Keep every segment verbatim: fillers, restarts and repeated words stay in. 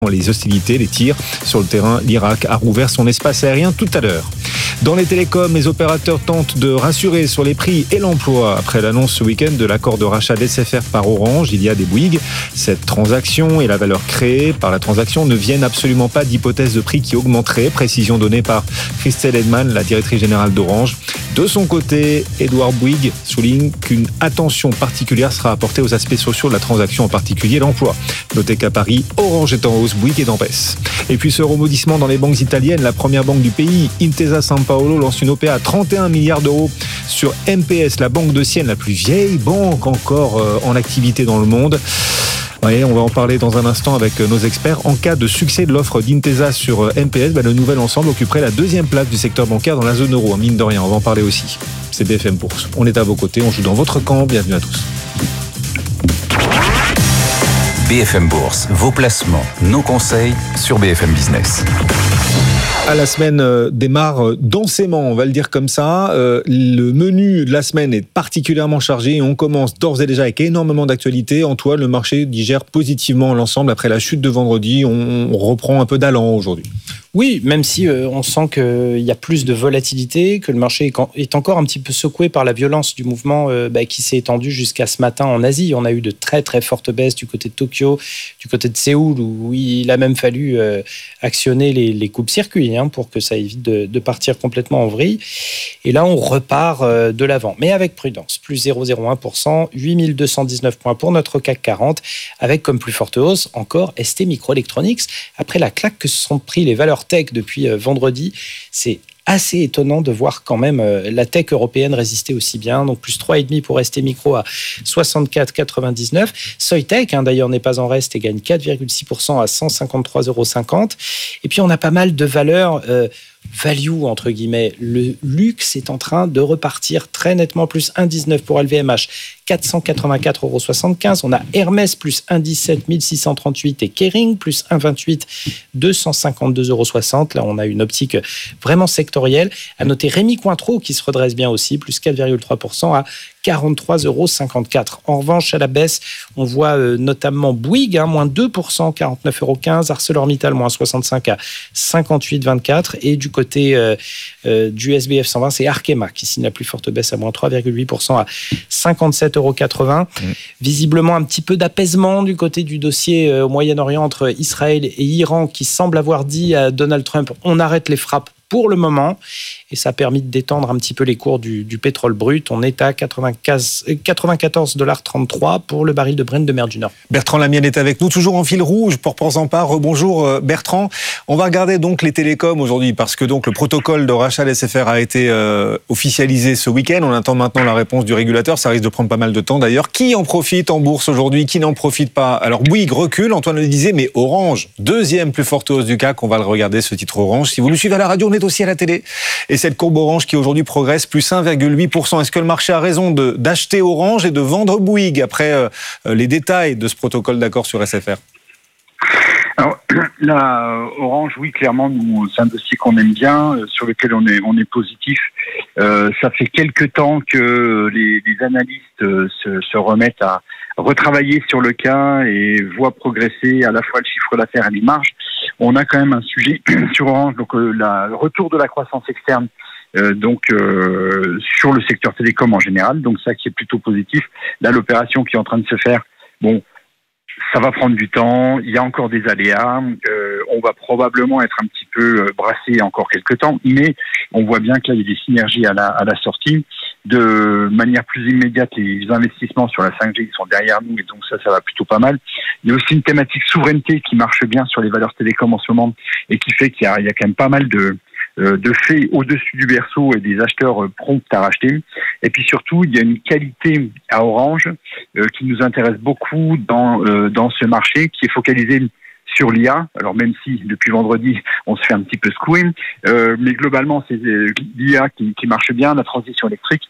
les hostilités, les tirs sur le terrain. L'Irak a rouvert son espace aérien tout à l'heure. Dans les télécoms, les opérateurs tentent de rassurer sur les prix et l'emploi. Après l'annonce ce week-end de l'accord de rachat d'S F R par Orange, il y a des Bouygues. Cette transaction et la valeur créée par la transaction ne viennent absolument pas d'hypothèses de prix qui augmenteraient. Précision donnée par Christelle Edman, la directrice générale d'Orange. De son côté, Édouard Bouygues souligne qu'une attention particulière sera apportée aux aspects sociaux de la transaction, en particulier l'emploi. Notez qu'à Paris, Orange est en hausse, Bouygues est en baisse. Et puis ce remodissement dans les banques italiennes, la première banque du pays, Intesa San Paolo, lance une O P A à trente et un milliards d'euros sur M P S, la banque de Sienne, la plus vieille banque encore euh, en activité dans le monde. Oui, on va en parler dans un instant avec nos experts. En cas de succès de l'offre d'Intesa sur M P S, bah, le nouvel ensemble occuperait la deuxième place du secteur bancaire dans la zone euro, mine de rien. On va en parler aussi. C'est B F M Bourse. On est à vos côtés, on joue dans votre camp. Bienvenue à tous. B F M Bourse, vos placements, nos conseils sur B F M Business. À la semaine euh, démarre densément, on va le dire comme ça. Euh, le menu de la semaine est particulièrement chargé et on commence d'ores et déjà avec énormément d'actualités. Antoine, le marché digère positivement l'ensemble après la chute de vendredi. On, on reprend un peu d'allant aujourd'hui. Oui, même si euh, on sent qu'il y a plus de volatilité, que le marché est, est encore un petit peu secoué par la violence du mouvement euh, bah, qui s'est étendu jusqu'à ce matin en Asie. On a eu de très très fortes baisses du côté de Tokyo, du côté de Séoul, où il a même fallu euh, actionner les, les coupes-circuits hein, pour que ça évite de, de partir complètement en vrille. Et là, on repart euh, de l'avant, mais avec prudence. Plus zéro virgule zéro un pour cent, huit mille deux cent dix-neuf points pour notre C A C quarante, avec comme plus forte hausse encore S T Microelectronics. Après la claque que se sont pris les valeurs tech depuis vendredi, c'est assez étonnant de voir quand même la tech européenne résister aussi bien. Donc plus trois virgule cinq pour S T Micro à soixante-quatre virgule quatre-vingt-dix-neuf. Soitec, hein, d'ailleurs, n'est pas en reste et gagne quatre virgule six pour cent à cent cinquante-trois virgule cinquante euros. Et puis on a pas mal de valeurs euh, value, entre guillemets. Le luxe est en train de repartir très nettement, plus un virgule dix-neuf pour L V M H, quatre cent quatre-vingt-quatre virgule soixante-quinze euros. On a Hermès, plus un virgule dix-sept, mille six cent trente-huit, et Kering, plus un virgule vingt-huit, deux cent cinquante-deux virgule soixante euros. Là, on a une optique vraiment sectorielle. À noter Rémy Cointreau, qui se redresse bien aussi, plus quatre virgule trois pour cent à quarante-trois virgule cinquante-quatre euros. En revanche, à la baisse, on voit euh, notamment Bouygues, hein, moins deux pour cent, quarante-neuf virgule quinze euros. ArcelorMittal, moins soixante-cinq à cinquante-huit virgule vingt-quatre. Et du côté euh, euh, du S B F cent vingt, c'est Arkema qui signe la plus forte baisse à moins trois virgule huit pour cent à cinquante-sept virgule quatre-vingts euros. Mmh. Visiblement, un petit peu d'apaisement du côté du dossier euh, au Moyen-Orient entre Israël et Iran, qui semble avoir dit à Donald Trump « on arrête les frappes » pour le moment, et ça a permis de détendre un petit peu les cours du, du pétrole brut. On est à quatre-vingt-quatorze virgule trente-trois dollars pour le baril de Brent de mer du Nord. Bertrand Lamienne est avec nous, toujours en fil rouge pour Pense en part. Rebonjour Bertrand. On va regarder donc les télécoms aujourd'hui, parce que donc le protocole de rachat d'S F R a été euh, officialisé ce week-end. On attend maintenant la réponse du régulateur. Ça risque de prendre pas mal de temps d'ailleurs. Qui en profite en bourse aujourd'hui? Qui n'en profite pas? Alors Bouygues recule, Antoine le disait, mais Orange, deuxième plus forte hausse du C A C. On va le regarder, ce titre Orange. Si vous le suivez à la radio, on est aussi à la télé. Et cette courbe Orange qui aujourd'hui progresse plus un virgule huit pour cent. Est-ce que le marché a raison de, d'acheter Orange et de vendre Bouygues après euh, les détails de ce protocole d'accord sur S F R? Alors là, Orange, oui, clairement, nous, c'est un dossier qu'on aime bien, euh, sur lequel on est, on est positif. Euh, ça fait quelques temps que les, les analystes euh, se, se remettent à retravailler sur le cas et voient progresser à la fois le chiffre d'affaires et les marges. On a quand même un sujet sur Orange, donc euh, la, le retour de la croissance externe, euh, donc euh, sur le secteur télécom en général, donc ça qui est plutôt positif. Là, l'opération qui est en train de se faire, bon, ça va prendre du temps, il y a encore des aléas, euh, on va probablement être un petit peu brassé encore quelques temps, mais on voit bien que là, il y a des synergies à la, à la sortie. De manière plus immédiate, les investissements sur la cinq G ils sont derrière nous, et donc ça, ça va plutôt pas mal. Il y a aussi une thématique souveraineté qui marche bien sur les valeurs télécom en ce moment, et qui fait qu'il y a, il y a quand même pas mal de... de faits au-dessus du berceau et des acheteurs prompts à racheter. Et puis surtout, il y a une qualité à Orange euh, qui nous intéresse beaucoup dans euh, dans ce marché, qui est focalisé sur l'I A. Alors même si depuis vendredi, on se fait un petit peu secouer, euh, mais globalement, c'est l'I A qui, qui marche bien, la transition électrique.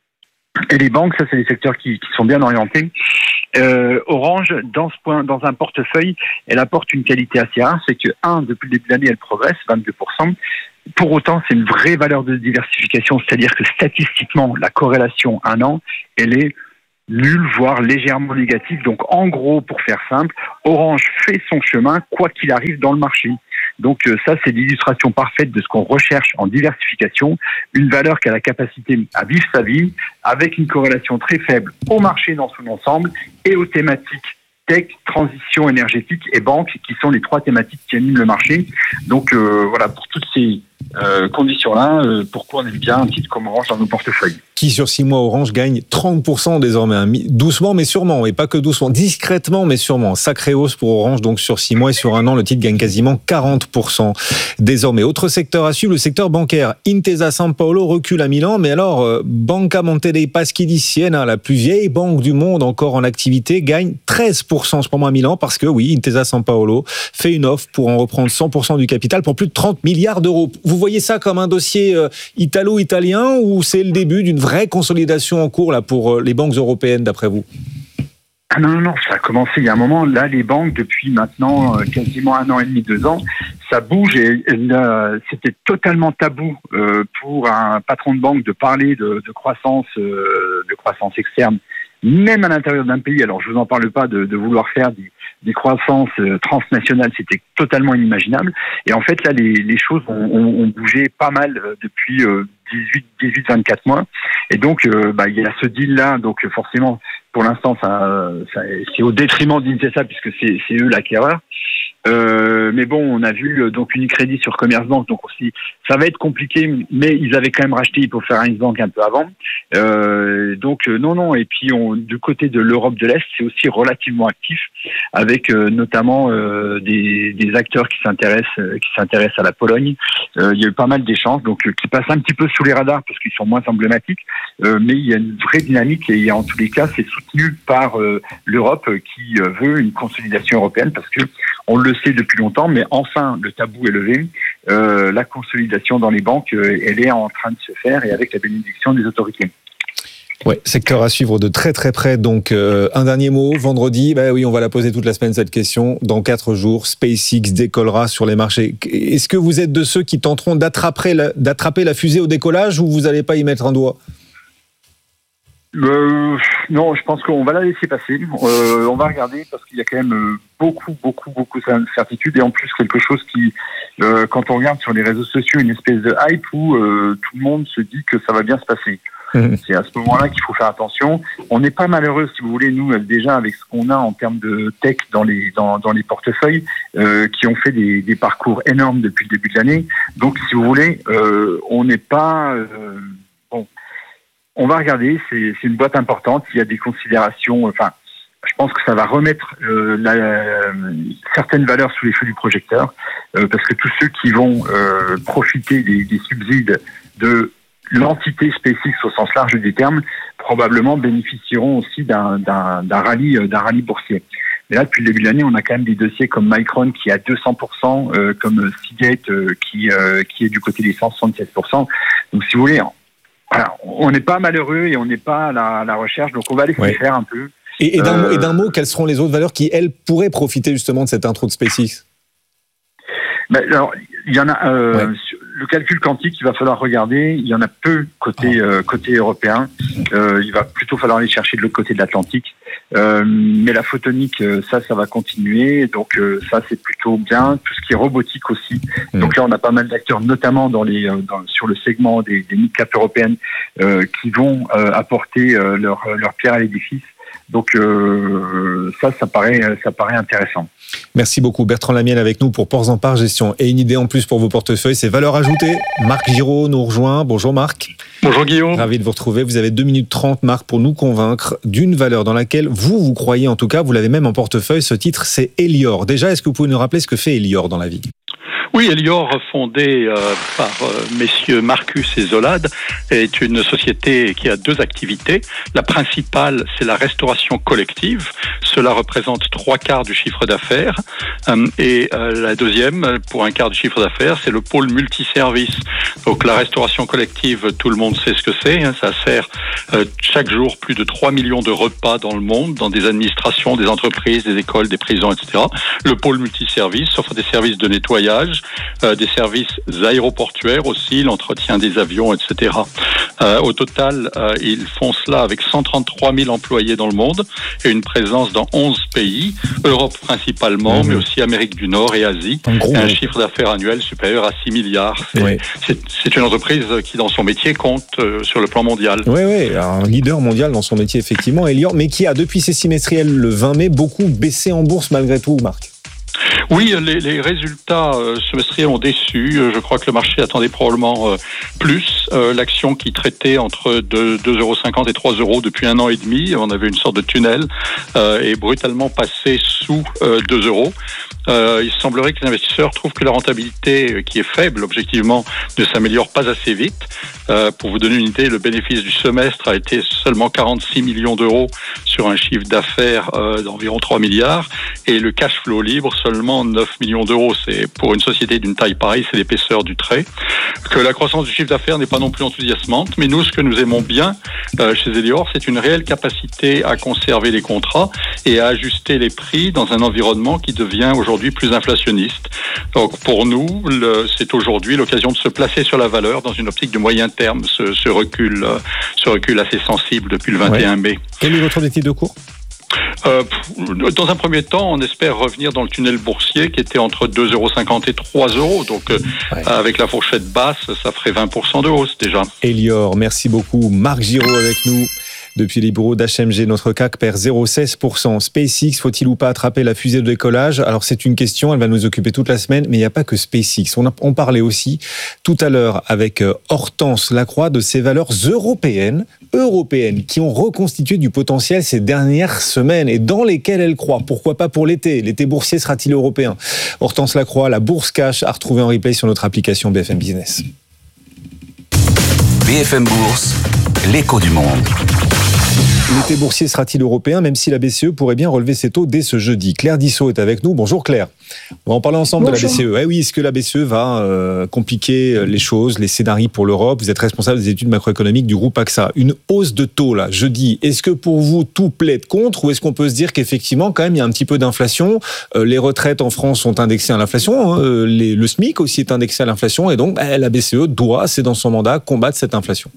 Et les banques, ça, c'est des secteurs qui, qui sont bien orientés. Euh, Orange, dans ce point, dans un portefeuille, elle apporte une qualité assez rare, c'est que, un, depuis le début de l'année, elle progresse, vingt-deux pour cent. Pour autant, c'est une vraie valeur de diversification, c'est-à-dire que statistiquement, la corrélation un an, elle est nul, voire légèrement négatif. Donc en gros, pour faire simple, Orange fait son chemin quoi qu'il arrive dans le marché. Donc euh, ça, c'est l'illustration parfaite de ce qu'on recherche en diversification, une valeur qui a la capacité à vivre sa vie avec une corrélation très faible au marché dans son ensemble et aux thématiques tech, transition énergétique et banque, qui sont les trois thématiques qui animent le marché. Donc euh, voilà, pour toutes ces euh, conditions-là, euh, pourquoi on aime bien un titre comme Orange dans nos portefeuilles. Qui sur six mois, Orange gagne trente pour cent désormais, hein. Doucement mais sûrement, et pas que doucement, discrètement mais sûrement. Sacrée hausse pour Orange, donc sur six mois et sur un an, le titre gagne quasiment quarante pour cent désormais. Autre secteur à suivre, le secteur bancaire. Intesa San Paolo recule à Milan, mais alors euh, Banca Monte dei Paschi di Siena, la plus vieille banque du monde encore en activité, gagne treize pour cent en ce moment à Milan, parce que oui, Intesa San Paolo fait une offre pour en reprendre cent pour cent du capital pour plus de trente milliards d'euros. Vous voyez ça comme un dossier euh, italo-italien, ou c'est le début d'une vraie consolidation en cours là pour les banques européennes, d'après vous? Ah non, non, non, ça a commencé il y a un moment. Là, les banques, depuis maintenant euh, quasiment un an et demi, deux ans, ça bouge et, et là, c'était totalement tabou euh, pour un patron de banque de parler de, de croissance, euh, de croissance externe, même à l'intérieur d'un pays. Alors, je vous en parle pas de, de vouloir faire des, des croissances euh, transnationales, c'était totalement inimaginable. Et en fait, là, les, les choses ont, ont, ont bougé pas mal euh, depuis euh, dix-huit vingt-quatre mois. Et donc, euh, bah, il y a ce deal-là. Donc, forcément, pour l'instant, ça, ça, c'est au détriment d'Intesa, puisque c'est, c'est eux l'acquéreur. Euh, mais bon, on a vu donc Unicredit sur Commerzbank, donc aussi ça va être compliqué, mais ils avaient quand même racheté pour faire un Bank un peu avant. Euh, donc euh, non, non. Et puis on, du côté de l'Europe de l'Est, c'est aussi relativement actif, avec euh, notamment euh, des, des acteurs qui s'intéressent, euh, qui s'intéressent à la Pologne. Euh, il y a eu pas mal d'échanges, donc euh, qui passent un petit peu sous les radars parce qu'ils sont moins emblématiques, euh, mais il y a une vraie dynamique et en tous les cas, c'est soutenu par euh, l'Europe euh, qui euh, veut une consolidation européenne, parce que on le sait depuis longtemps, mais enfin, le tabou est levé. Euh, la consolidation dans les banques, euh, elle est en train de se faire, et avec la bénédiction des autorités. Ouais, secteur à suivre de très très près. Donc, euh, un dernier mot, vendredi, bah oui, on va la poser toute la semaine cette question. Dans quatre jours, SpaceX décollera sur les marchés. Est-ce que vous êtes de ceux qui tenteront d'attraper la, d'attraper la fusée au décollage, ou vous n'allez pas y mettre un doigt? Euh, non, je pense qu'on va la laisser passer. Euh, on va regarder, parce qu'il y a quand même beaucoup, beaucoup, beaucoup d'incertitudes, et en plus quelque chose qui, euh, quand on regarde sur les réseaux sociaux, une espèce de hype où euh, tout le monde se dit que ça va bien se passer. Mmh. C'est à ce moment-là qu'il faut faire attention. On n'est pas malheureux, si vous voulez, nous déjà avec ce qu'on a en termes de tech dans les dans, dans les portefeuilles, euh, qui ont fait des, des parcours énormes depuis le début de l'année. Donc, si vous voulez, euh, on n'est pas euh, bon. On va regarder, c'est, c'est une boîte importante, il y a des considérations, enfin, je pense que ça va remettre euh, la, euh, certaines valeurs sous les feux du projecteur, euh, parce que tous ceux qui vont euh, profiter des, des subsides de l'entité SpaceX au sens large du terme, probablement bénéficieront aussi d'un, d'un, d'un rallye, d'un rallye boursier. Mais là, depuis le début de l'année, on a quand même des dossiers comme Micron qui est à deux cents pour cent, euh, comme Seagate euh, qui, euh, qui est du côté des cent soixante-seize pour cent. Donc, si vous voulez, voilà, on n'est pas malheureux et on n'est pas à la, à la recherche, donc on va laisser ouais. faire un peu. Et, et, d'un, euh, et d'un mot, quelles seront les autres valeurs qui, elles, pourraient profiter justement de cette intro de SpaceX? Ben, alors, il y en a euh, ouais. le calcul quantique, il va falloir regarder. Il y en a peu côté euh, côté européen. Euh, il va plutôt falloir aller chercher de l'autre côté de l'Atlantique. Euh, mais la photonique, ça, ça va continuer. Donc euh, ça, c'est plutôt bien. Tout ce qui est robotique aussi. Mmh. Donc là, on a pas mal d'acteurs, notamment dans les dans, sur le segment des, des mid-cap européennes, euh, qui vont euh, apporter euh, leur leur pierre à l'édifice. Donc euh, ça, ça paraît, ça paraît intéressant. Merci beaucoup Bertrand Lamiel avec nous pour Ports en Part Gestion. Et une idée en plus pour vos portefeuilles, c'est valeur ajoutée. Marc Giraud nous rejoint. Bonjour Marc. Bonjour Guillaume. Ravi de vous retrouver. Vous avez deux minutes trente Marc pour nous convaincre d'une valeur dans laquelle vous, vous croyez en tout cas. Vous l'avez même en portefeuille. Ce titre, c'est Elior. Déjà, est-ce que vous pouvez nous rappeler ce que fait Elior dans la vie ? Oui, Elior, fondé euh, par euh, messieurs Marcus et Zolad, est une société qui a deux activités. La principale, c'est la restauration collective. Cela représente trois quarts du chiffre d'affaires. Euh, et euh, la deuxième, pour un quart du chiffre d'affaires, c'est le pôle multiservice. Donc la restauration collective, tout le monde sait ce que c'est. Hein, ça sert euh, chaque jour plus de trois millions de repas dans le monde, dans des administrations, des entreprises, des écoles, des prisons, et cetera. Le pôle multiservice offre des services de nettoyage, voyages, euh, des services aéroportuaires aussi, l'entretien des avions, et cetera. Euh, au total, euh, ils font cela avec cent trente-trois mille employés dans le monde et une présence dans onze pays, Europe principalement, mmh. mais aussi Amérique du Nord et Asie. Un, gros, un oui. chiffre d'affaires annuel supérieur à six milliards. C'est, oui. c'est, c'est une entreprise qui, dans son métier, compte euh, sur le plan mondial. Oui, oui, un leader mondial dans son métier, effectivement, Elior, mais qui a, depuis ses semestriels le vingt mai, beaucoup baissé en bourse malgré tout, Marc. Oui, les, les résultats euh, semestriels ont déçu. Je crois que le marché attendait probablement euh, plus. Euh, l'action qui traitait entre deux euros cinquante et trois euros depuis un an et demi, on avait une sorte de tunnel, euh, est brutalement passé sous euh, deux euros. Euh, il semblerait que les investisseurs trouvent que la rentabilité, qui est faible objectivement, ne s'améliore pas assez vite. Euh, pour vous donner une idée, le bénéfice du semestre a été seulement quarante-six millions d'euros sur un chiffre d'affaires euh, d'environ trois milliards et le cash flow libre seulement neuf millions d'euros. C'est, pour une société d'une taille pareille, c'est l'épaisseur du trait. Que la croissance du chiffre d'affaires n'est pas non plus enthousiasmante, mais nous, ce que nous aimons bien euh, chez Elior, c'est une réelle capacité à conserver les contrats et à ajuster les prix dans un environnement qui devient aujourd'hui plus inflationniste. Donc pour nous, le, c'est aujourd'hui l'occasion de se placer sur la valeur dans une optique de moyen terme, ce, ce recul, euh, ce recul assez sensible depuis le vingt et un mai. Quel est votre objectif de cours ? Euh, dans un premier temps, on espère revenir dans le tunnel boursier qui était entre deux euros cinquante et trois euros. Donc, euh, ouais. avec la fourchette basse, ça ferait vingt pour cent de hausse déjà. Elior, merci beaucoup. Marc Giraud avec nous. Depuis les bureaux d'H M G, notre C A C perd zéro virgule seize pour cent. SpaceX, faut-il ou pas attraper la fusée de décollage ? Alors c'est une question, elle va nous occuper toute la semaine, mais il n'y a pas que SpaceX. On, a, on parlait aussi tout à l'heure avec Hortense Lacroix de ces valeurs européennes, européennes, qui ont reconstitué du potentiel ces dernières semaines et dans lesquelles elle croit. Pourquoi pas pour l'été ? L'été boursier sera-t-il européen ? Hortense Lacroix, la bourse cash, à retrouver en replay sur notre application B F M Business. B F M Bourse, l'écho du monde. L'été boursier sera-t-il européen, même si la B C E pourrait bien relever ses taux dès ce jeudi ? Claire Dissot est avec nous. Bonjour Claire. On va en parler ensemble. Bonjour. De la B C E. Eh oui, est-ce que la B C E va euh, compliquer les choses, les scénarios pour l'Europe ? Vous êtes responsable des études macroéconomiques du groupe A X A. Une hausse de taux, là, jeudi. Est-ce que pour vous, tout plaide contre, ou est-ce qu'on peut se dire qu'effectivement, quand même, il y a un petit peu d'inflation ? euh, Les retraites en France sont indexées à l'inflation. Hein, les, le SMIC aussi est indexé à l'inflation. Et donc, bah, la B C E doit, c'est dans son mandat, combattre cette inflation.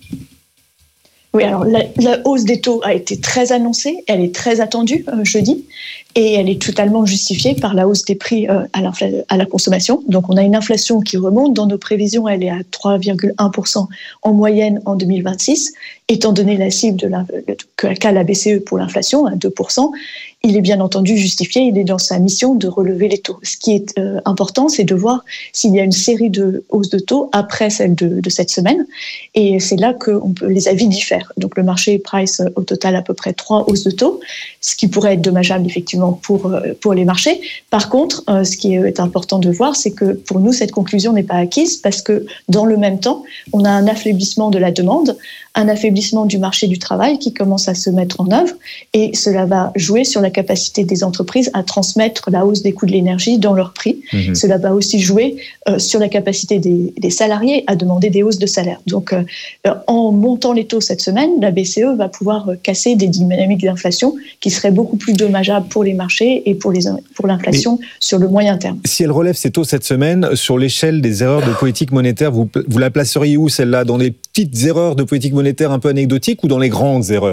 Oui, alors la, la hausse des taux a été très annoncée, elle est très attendue euh, jeudi, et elle est totalement justifiée par la hausse des prix euh, à, à la consommation. Donc on a une inflation qui remonte, dans nos prévisions elle est à trois virgule un pour cent en moyenne en deux mille vingt-six, étant donné la cible de la, qu'a la B C E pour l'inflation, à deux pour cent. Il est bien entendu justifié, il est dans sa mission de relever les taux. Ce qui est euh, important, c'est de voir s'il y a une série de hausses de taux après celle de, de cette semaine. Et c'est là que on peut, les avis diffèrent. Donc le marché price euh, au total à peu près trois hausses de taux, ce qui pourrait être dommageable effectivement pour, euh, pour les marchés. Par contre, euh, ce qui est important de voir, c'est que pour nous, cette conclusion n'est pas acquise parce que dans le même temps, on a un affaiblissement de la demande, un affaiblissement du marché du travail qui commence à se mettre en œuvre et cela va jouer sur la capacité des entreprises à transmettre la hausse des coûts de l'énergie dans leurs prix. Mmh. Cela va aussi jouer euh, sur la capacité des, des salariés à demander des hausses de salaire. Donc, euh, en montant les taux cette semaine, la B C E va pouvoir casser des dynamiques d'inflation qui seraient beaucoup plus dommageables pour les marchés et pour, les, pour l'inflation Mais sur le moyen terme. Si elle relève ses taux cette semaine, sur l'échelle des erreurs de politique monétaire, vous, vous la placeriez où celle-là ? Dans les petites erreurs de politique monétaire un peu anecdotiques ou dans les grandes erreurs ?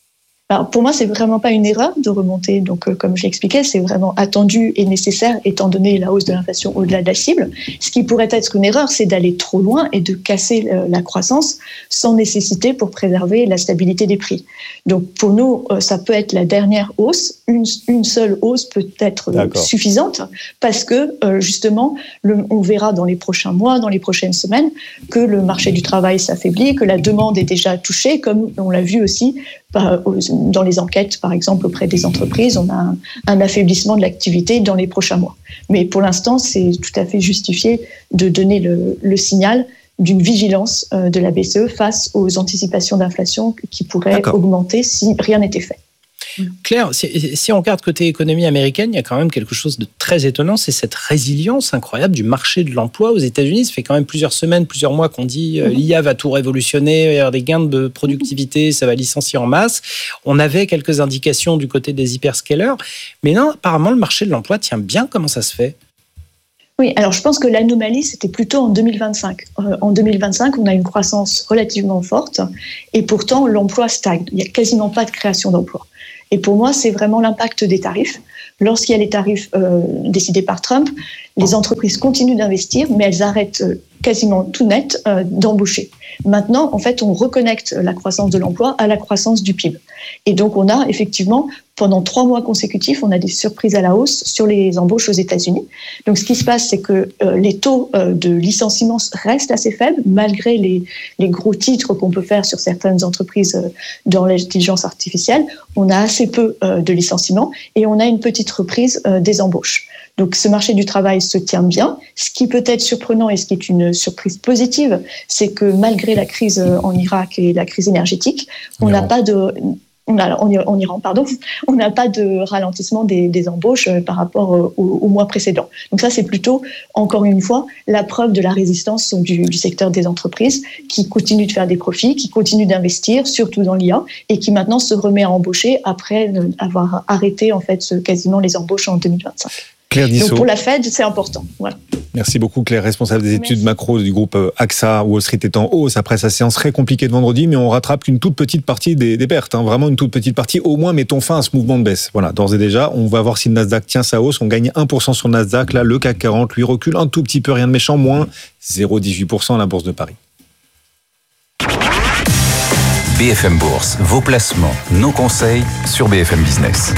Alors pour moi, c'est vraiment pas une erreur de remonter. Donc, euh, comme je l'expliquais, c'est vraiment attendu et nécessaire étant donné la hausse de l'inflation au-delà de la cible. Ce qui pourrait être une erreur, c'est d'aller trop loin et de casser euh, la croissance sans nécessité pour préserver la stabilité des prix. Donc, pour nous, euh, ça peut être la dernière hausse. Une, une seule hausse peut être euh, suffisante parce que, euh, justement, le, on verra dans les prochains mois, dans les prochaines semaines, que le marché du travail s'affaiblit, que la demande est déjà touchée, comme on l'a vu aussi par, dans les enquêtes, par exemple, auprès des entreprises, on a un, un affaiblissement de l'activité dans les prochains mois. Mais pour l'instant, c'est tout à fait justifié de donner le, le signal d'une vigilance euh, de la B C E face aux anticipations d'inflation qui pourraient D'accord. augmenter si rien n'était fait. Claire, si, si on regarde côté économie américaine, il y a quand même quelque chose de très étonnant, c'est cette résilience incroyable du marché de l'emploi aux États-Unis. Ça fait quand même plusieurs semaines, plusieurs mois qu'on dit euh, l'I A va tout révolutionner, il va y avoir des gains de productivité, ça va licencier en masse. On avait quelques indications du côté des hyperscalers, mais non, apparemment le marché de l'emploi tient bien. Comment ça se fait ? Oui, alors je pense que l'anomalie, c'était plutôt en deux mille vingt-cinq. Euh, en deux mille vingt-cinq, on a une croissance relativement forte et pourtant l'emploi stagne. Il n'y a quasiment pas de création d'emplois. Et pour moi, c'est vraiment l'impact des tarifs. Lorsqu'il y a les tarifs euh, décidés par Trump, les entreprises continuent d'investir, mais elles arrêtent euh, quasiment tout net euh, d'embaucher. Maintenant, en fait, on reconnecte la croissance de l'emploi à la croissance du P I B. Et donc, on a effectivement, pendant trois mois consécutifs, on a des surprises à la hausse sur les embauches aux États-Unis. Donc, ce qui se passe, c'est que euh, les taux euh, de licenciement restent assez faibles, malgré les, les gros titres qu'on peut faire sur certaines entreprises euh, dans l'intelligence artificielle. On a assez peu euh, de licenciements et on a une petite reprise euh, des embauches. Donc, ce marché du travail se tient bien. Ce qui peut être surprenant et ce qui est une surprise positive, c'est que malgré la crise en Irak et la crise énergétique, on n'a pas de... On a, en Iran, pardon, on n'a pas de ralentissement des, des embauches par rapport au, au mois précédent. Donc ça, c'est plutôt, encore une fois, la preuve de la résistance du, du secteur des entreprises qui continue de faire des profits, qui continue d'investir, surtout dans l'I A, et qui maintenant se remet à embaucher après avoir arrêté en fait quasiment les embauches en deux mille vingt-cinq. Claire Dissot. Donc pour la Fed, c'est important. Voilà. Merci beaucoup Claire, responsable des études Merci. macro du groupe A X A. Wall Street est en hausse après sa séance très compliquée de vendredi, mais on rattrape qu'une toute petite partie des, des pertes, hein, vraiment une toute petite partie. Au moins, mettons fin à ce mouvement de baisse. Voilà, d'ores et déjà, on va voir si le Nasdaq tient sa hausse. On gagne un pour cent sur le Nasdaq. Là, le C A C quarante, lui, recule un tout petit peu, rien de méchant, moins zéro virgule dix-huit pour cent à la Bourse de Paris. B F M Bourse, vos placements, nos conseils sur B F M Business.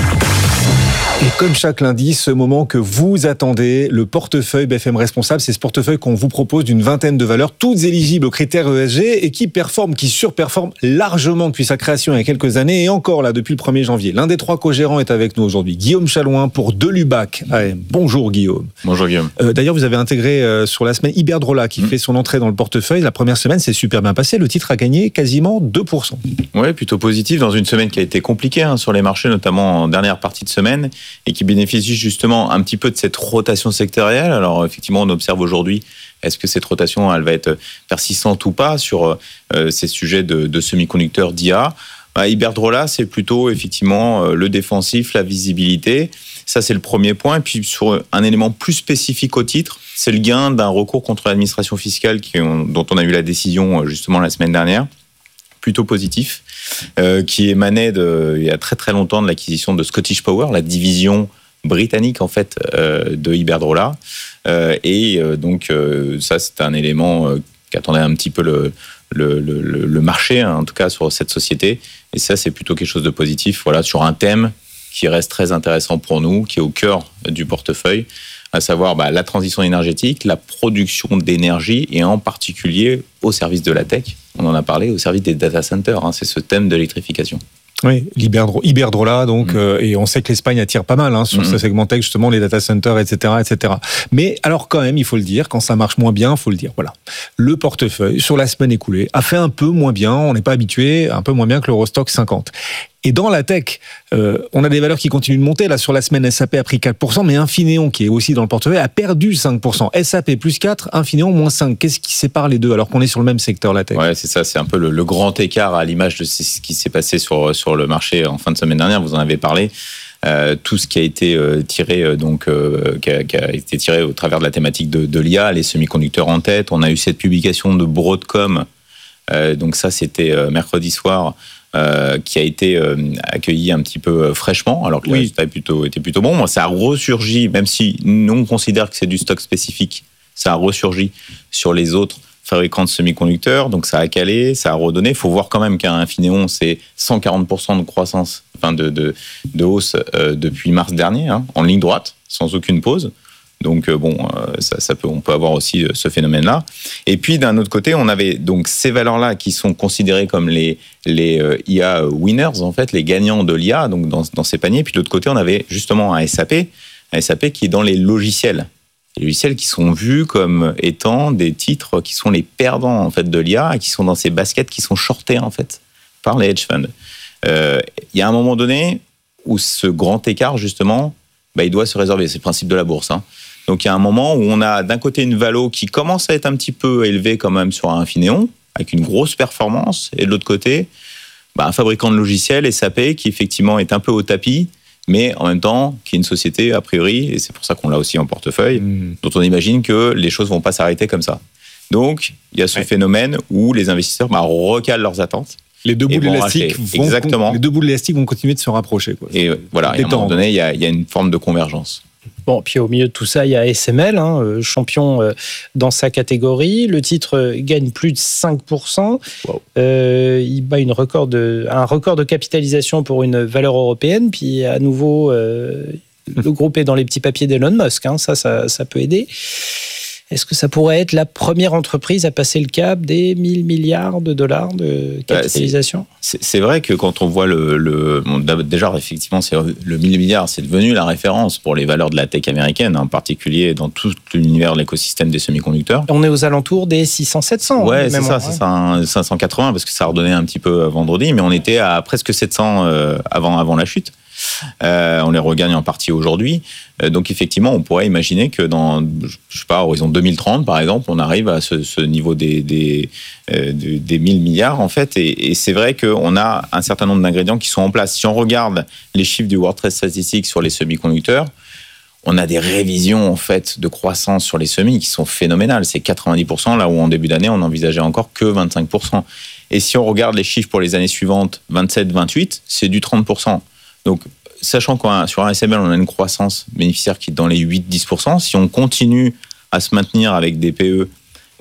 Et comme chaque lundi, ce moment que vous attendez, le portefeuille B F M Responsable, c'est ce portefeuille qu'on vous propose d'une vingtaine de valeurs, toutes éligibles aux critères E S G et qui performent, qui surperforment largement depuis sa création il y a quelques années et encore là depuis le premier janvier. L'un des trois co-gérants est avec nous aujourd'hui, Guillaume Chalouin pour Delubac A M. Bonjour Guillaume. Bonjour Guillaume. Euh, d'ailleurs, vous avez intégré euh, sur la semaine Iberdrola qui mmh. fait son entrée dans le portefeuille. La première semaine, c'est super bien passé. Le titre a gagné quasiment deux pour cent. Oui, plutôt positif dans une semaine qui a été compliquée hein, sur les marchés, notamment en dernière partie de semaine, et qui bénéficie justement un petit peu de cette rotation sectorielle. Alors effectivement, on observe aujourd'hui, est-ce que cette rotation elle va être persistante ou pas sur euh, ces sujets de, de semi-conducteurs d'I A. Bah, Iberdrola, c'est plutôt effectivement le défensif, la visibilité. Ça, c'est le premier point. Et puis sur un élément plus spécifique au titre, c'est le gain d'un recours contre l'administration fiscale qui, dont on a eu la décision justement la semaine dernière. Plutôt positif, euh, qui émanait de, il y a très très longtemps de l'acquisition de Scottish Power, la division britannique en fait euh, de Iberdrola, euh, et euh, donc euh, ça c'est un élément euh, qu'attendait un petit peu le, le, le, le marché, hein, en tout cas sur cette société, et ça c'est plutôt quelque chose de positif, voilà, sur un thème qui reste très intéressant pour nous, qui est au cœur du portefeuille, à savoir bah, la transition énergétique, la production d'énergie et en particulier au service de la tech. On en a parlé, au service des data centers. Hein, c'est ce thème de l'électrification. Oui, Iberdrola, donc, mmh. euh, et on sait que l'Espagne attire pas mal hein, sur mmh. ce segment tech, justement, les data centers, et cetera, et cetera. Mais alors, quand même, il faut le dire, quand ça marche moins bien, il faut le dire. Voilà, le portefeuille sur la semaine écoulée a fait un peu moins bien. On n'est pas habitué, un peu moins bien que l'Eurostock cinquante. Et dans la tech, euh, on a des valeurs qui continuent de monter. Là, sur la semaine, S A P a pris quatre pour cent, mais Infineon, qui est aussi dans le portefeuille, a perdu cinq pour cent. S A P plus quatre, Infineon moins cinq. Qu'est-ce qui sépare les deux alors qu'on est sur le même secteur, la tech ? Ouais, c'est ça. C'est un peu le, le grand écart à l'image de ce qui s'est passé sur, sur le marché en fin de semaine dernière. Vous en avez parlé. Euh, tout ce qui a été euh, tiré, euh, donc, euh, qui, a, qui a été tiré au travers de la thématique de, de l'I A, les semi-conducteurs en tête. On a eu cette publication de Broadcom. Euh, donc ça, c'était euh, mercredi soir. Euh, qui a été euh, accueilli un petit peu euh, fraîchement, alors que oui. le résultat plutôt, était plutôt bon. Moi, ça a ressurgi, même si nous, on considère que c'est du stock spécifique, ça a ressurgi sur les autres fabricants de semi-conducteurs, donc ça a calé, ça a redonné. Il faut voir quand même qu'un Infineon, c'est cent quarante pour cent de croissance, enfin de, de, de hausse euh, depuis mars dernier, hein, en ligne droite, sans aucune pause. Donc bon, ça, ça peut, on peut avoir aussi ce phénomène-là. Et puis d'un autre côté, on avait donc ces valeurs-là qui sont considérées comme les les I A winners en fait, les gagnants de l'I A, donc dans dans ces paniers. Puis de l'autre côté, on avait justement un S A P, un S A P qui est dans les logiciels, les logiciels qui sont vus comme étant des titres qui sont les perdants en fait de l'I A et qui sont dans ces baskets qui sont shortés en fait par les hedge funds. Euh, il y a un moment donné où ce grand écart justement, bah, il doit se résorber. C'est le principe de la bourse. Hein. Donc, il y a un moment où on a d'un côté une valo qui commence à être un petit peu élevée quand même sur un Infineon, avec une grosse performance, et de l'autre côté, bah, un fabricant de logiciels, S A P, qui effectivement est un peu au tapis, mais en même temps, qui est une société, a priori, et c'est pour ça qu'on l'a aussi en portefeuille, mmh. dont on imagine que les choses ne vont pas s'arrêter comme ça. Donc, il y a ce ouais. phénomène où les investisseurs bah, recalent leurs attentes. Les deux bouts de l'élastique vont, Exactement. les deux bouts de l'élastique vont continuer de se rapprocher. Quoi. Et voilà, et à un moment donné, il y a, il y a une forme de convergence. Bon, puis au milieu de tout ça, il y a S M L, hein, champion euh, dans sa catégorie. Le titre euh, gagne plus de cinq pour cent. Wow. Euh, il bat une record de, un record de capitalisation pour une valeur européenne. Puis à nouveau, euh, le groupe est dans les petits papiers d'Elon Musk. Hein, ça, ça, ça peut aider. Est-ce que ça pourrait être la première entreprise à passer le cap des mille milliards de dollars de capitalisation ? c'est, c'est, c'est vrai que quand on voit le... le bon, déjà, effectivement, c'est, le mille milliards, c'est devenu la référence pour les valeurs de la tech américaine, en particulier dans tout l'univers de l'écosystème des semi-conducteurs. On est aux alentours des six cents sept cents. Ouais, c'est ça, c'est ça, cinq cent quatre-vingts, parce que ça a redonné un petit peu vendredi, mais on était à presque sept cents euh, avant, avant la chute. Euh, on les regagne en partie aujourd'hui. Euh, donc effectivement, on pourrait imaginer que dans, je sais pas, horizon deux mille trente, par exemple, on arrive à ce, ce niveau des, des, euh, des mille milliards, en fait. Et, et c'est vrai qu'on a un certain nombre d'ingrédients qui sont en place. Si on regarde les chiffres du World Trade Statistics sur les semi-conducteurs, on a des révisions, en fait, de croissance sur les semis qui sont phénoménales. C'est quatre-vingt-dix pour cent, là où en début d'année, on envisageait encore que vingt-cinq pour cent. Et si on regarde les chiffres pour les années suivantes, vingt-sept vingt-huit, c'est du trente pour cent. Donc, sachant qu'on sur un S M L, on a une croissance bénéficiaire qui est dans les huit à dix pour cent, si on continue à se maintenir avec des P E,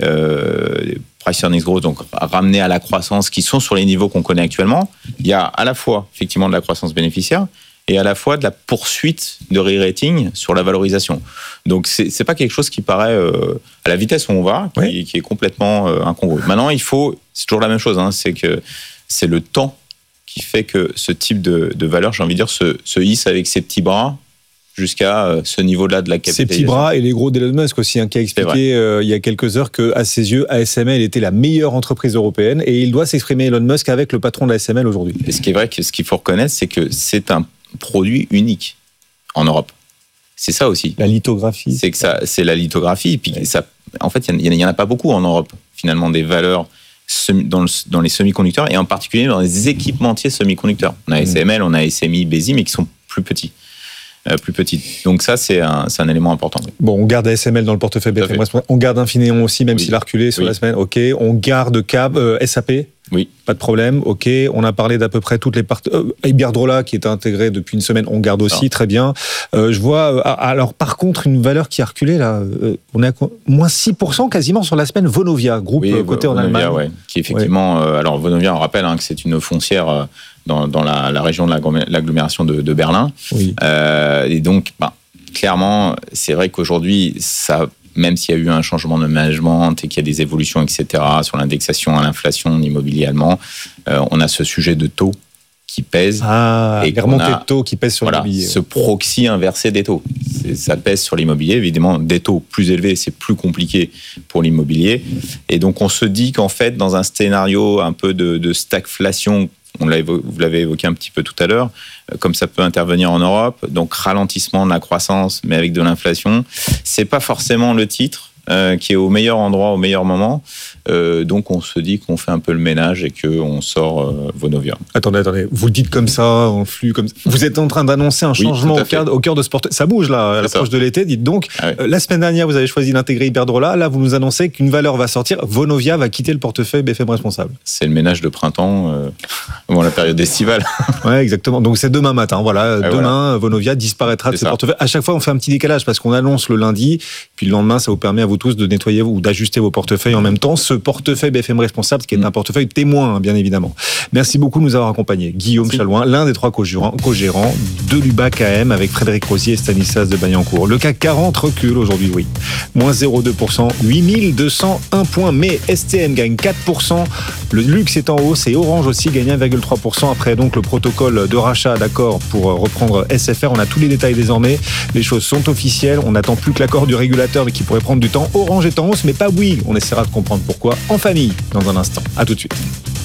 euh, Price Earnings Growth, donc à ramener à la croissance qui sont sur les niveaux qu'on connaît actuellement, il y a à la fois effectivement de la croissance bénéficiaire et à la fois de la poursuite de re-rating sur la valorisation. Donc, c'est, c'est pas quelque chose qui paraît euh, à la vitesse où on va, qui, oui. qui est complètement euh, incongru. Maintenant, il faut, c'est toujours la même chose, hein, c'est que c'est le temps qui fait que ce type de, de valeur, j'ai envie de dire, se, se hisse avec ses petits bras jusqu'à ce niveau-là de la capitalisation. Ses petits bras et les gros d'Elon Musk aussi, hein, qui a expliqué euh, il y a quelques heures qu'à ses yeux, A S M L était la meilleure entreprise européenne et il doit s'exprimer, Elon Musk, avec le patron de A S M L aujourd'hui. Et ce qui est vrai, ce qu'il faut reconnaître, c'est que c'est un produit unique en Europe. C'est ça aussi. La lithographie. C'est que ça, c'est la lithographie. Et puis ouais. ça, en fait, il n'y en a pas beaucoup en Europe, finalement, des valeurs Dans, le, dans les semi-conducteurs et en particulier dans les équipementiers semi-conducteurs. On a S M L, on a S M I, B S I, mais qui sont plus petits. Euh, plus petites. Donc ça, c'est un, c'est un élément important. Oui. Bon, on garde A S M L dans le portefeuille B F M. On garde Infineon aussi, même oui. s'il a reculé sur oui. la semaine. OK. On garde C A B, euh, S A P. Oui. Pas de problème. OK. On a parlé d'à peu près toutes les parties. Euh, Iberdrola, qui est intégré depuis une semaine, on garde aussi. Non. Très bien. Euh, je vois, euh, alors par contre, une valeur qui a reculé, là, euh, on est à moins six pour cent quasiment sur la semaine. Vonovia, groupe oui, coté en Vonovia, Allemagne. Ouais. Qui effectivement, ouais. euh, alors Vonovia, on rappelle hein, que c'est une foncière euh, dans, dans la, la région de l'agglomération de, de Berlin. Oui. Euh, et donc, bah, clairement, c'est vrai qu'aujourd'hui, ça, même s'il y a eu un changement de management et qu'il y a des évolutions, et cetera, sur l'indexation à l'inflation en immobilier allemand, euh, on a ce sujet de taux qui pèse. Ah, et les remontées de taux qui pèsent sur voilà, l'immobilier. Ce proxy inversé des taux. C'est, ça pèse sur l'immobilier. Évidemment, des taux plus élevés, c'est plus compliqué pour l'immobilier. Et donc, on se dit qu'en fait, dans un scénario un peu de, de stagflation, on l'a évo- vous l'avez évoqué un petit peu tout à l'heure, comme ça peut intervenir en Europe, donc ralentissement de la croissance, mais avec de l'inflation, c'est pas forcément le titre euh, qui est au meilleur endroit, au meilleur moment. Euh, donc on se dit qu'on fait un peu le ménage et qu'on sort euh, Vonovia. Attendez, attendez, vous le dites comme ça, en flux, comme ça. Vous êtes en train d'annoncer un changement oui, au, cœur, au cœur de ce portefeuille. Ça bouge là, à l'approche de l'été, dites donc. Ah oui. euh, la semaine dernière, vous avez choisi d'intégrer Iberdrola. Là, vous nous annoncez qu'une valeur va sortir. Vonovia va quitter le portefeuille B F M Responsable. C'est le ménage de printemps, euh, avant la période estivale. Ouais, exactement. Donc c'est demain matin. Voilà, ah, demain, voilà. Vonovia disparaîtra c'est de ce portefeuille. À chaque fois, on fait un petit décalage parce qu'on annonce le lundi, puis le lendemain, ça vous permet à vous tous de nettoyer ou d'ajuster vos portefeuilles en même temps. Ce portefeuille B F M Responsable, qui est un portefeuille témoin, hein, bien évidemment. Merci beaucoup de nous avoir accompagnés. Guillaume Merci. Chalouin, l'un des trois co-gérants, co-gérants de l'U B A K M avec Frédéric Rosier et Stanislas de Bayancourt. Le C A C quarante recule aujourd'hui, oui. moins zéro virgule deux pour cent, huit mille deux cent un points. Mais S T M gagne quatre pour cent. Le luxe est en hausse et Orange aussi gagne un virgule trois pour cent après donc le protocole de rachat d'accord pour reprendre S F R. On a tous les détails désormais. Les choses sont officielles. On n'attend plus que l'accord du régulateur, mais qui pourrait prendre du temps. Orange est en hausse, mais pas Bouygues. On essaiera de comprendre pourquoi en famille dans un instant. À tout de suite.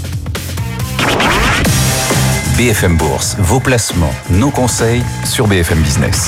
B F M Bourse, vos placements, nos conseils sur B F M Business.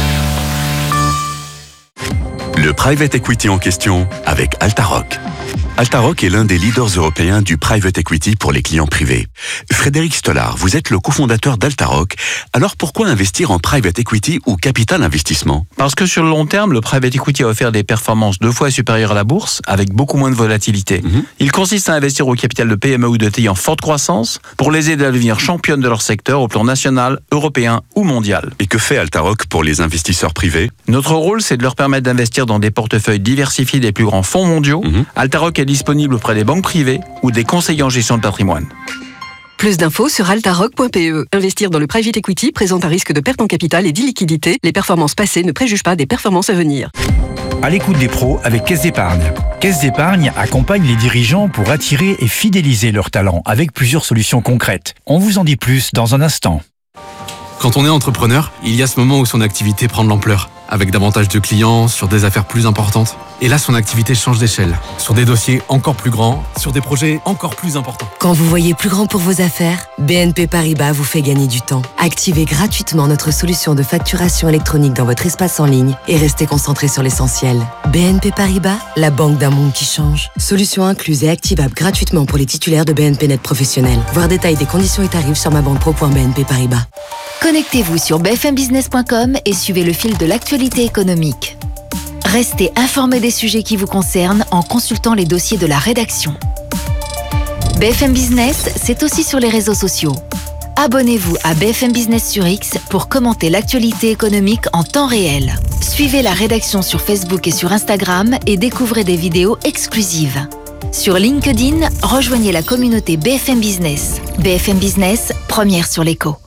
Le private equity en question avec Altaroc. Altaroc est l'un des leaders européens du private equity pour les clients privés. Frédéric Stollard, vous êtes le cofondateur d'Altaroc. Alors pourquoi investir en private equity ou capital investissement ? Parce que sur le long terme, le private equity a offert des performances deux fois supérieures à la bourse, avec beaucoup moins de volatilité. Mmh. Il consiste à investir au capital de P M E ou de T I en forte croissance pour les aider à devenir championnes de leur secteur au plan national, européen ou mondial. Et que fait Altaroc pour les investisseurs privés ? Notre rôle, c'est de leur permettre d'investir dans des portefeuilles diversifiés des plus grands fonds mondiaux. Mmh. Altaroc est disponible auprès des banques privées ou des conseillers en gestion de patrimoine. Plus d'infos sur altaroc point p e. Investir dans le private equity présente un risque de perte en capital et d'illiquidité. Les performances passées ne préjugent pas des performances à venir. À l'écoute des pros avec Caisse d'Épargne. Caisse d'Épargne accompagne les dirigeants pour attirer et fidéliser leurs talents avec plusieurs solutions concrètes. On vous en dit plus dans un instant. Quand on est entrepreneur, il y a ce moment où son activité prend de l'ampleur, avec davantage de clients, sur des affaires plus importantes. Et là, son activité change d'échelle, sur des dossiers encore plus grands, sur des projets encore plus importants. Quand vous voyez plus grand pour vos affaires, B N P Paribas vous fait gagner du temps. Activez gratuitement notre solution de facturation électronique dans votre espace en ligne et restez concentré sur l'essentiel. B N P Paribas, la banque d'un monde qui change. Solution incluse et activable gratuitement pour les titulaires de B N P Net professionnels. Voir détail des conditions et tarifs sur ma banque pro point b n p paribas. Connectez-vous sur b f m business point com et suivez le fil de l'actualité économique. Restez informé des sujets qui vous concernent en consultant les dossiers de la rédaction. B F M Business, c'est aussi sur les réseaux sociaux. Abonnez-vous à B F M Business sur X pour commenter l'actualité économique en temps réel. Suivez la rédaction sur Facebook et sur Instagram et découvrez des vidéos exclusives. Sur LinkedIn, rejoignez la communauté B F M Business. B F M Business, première sur l'écho.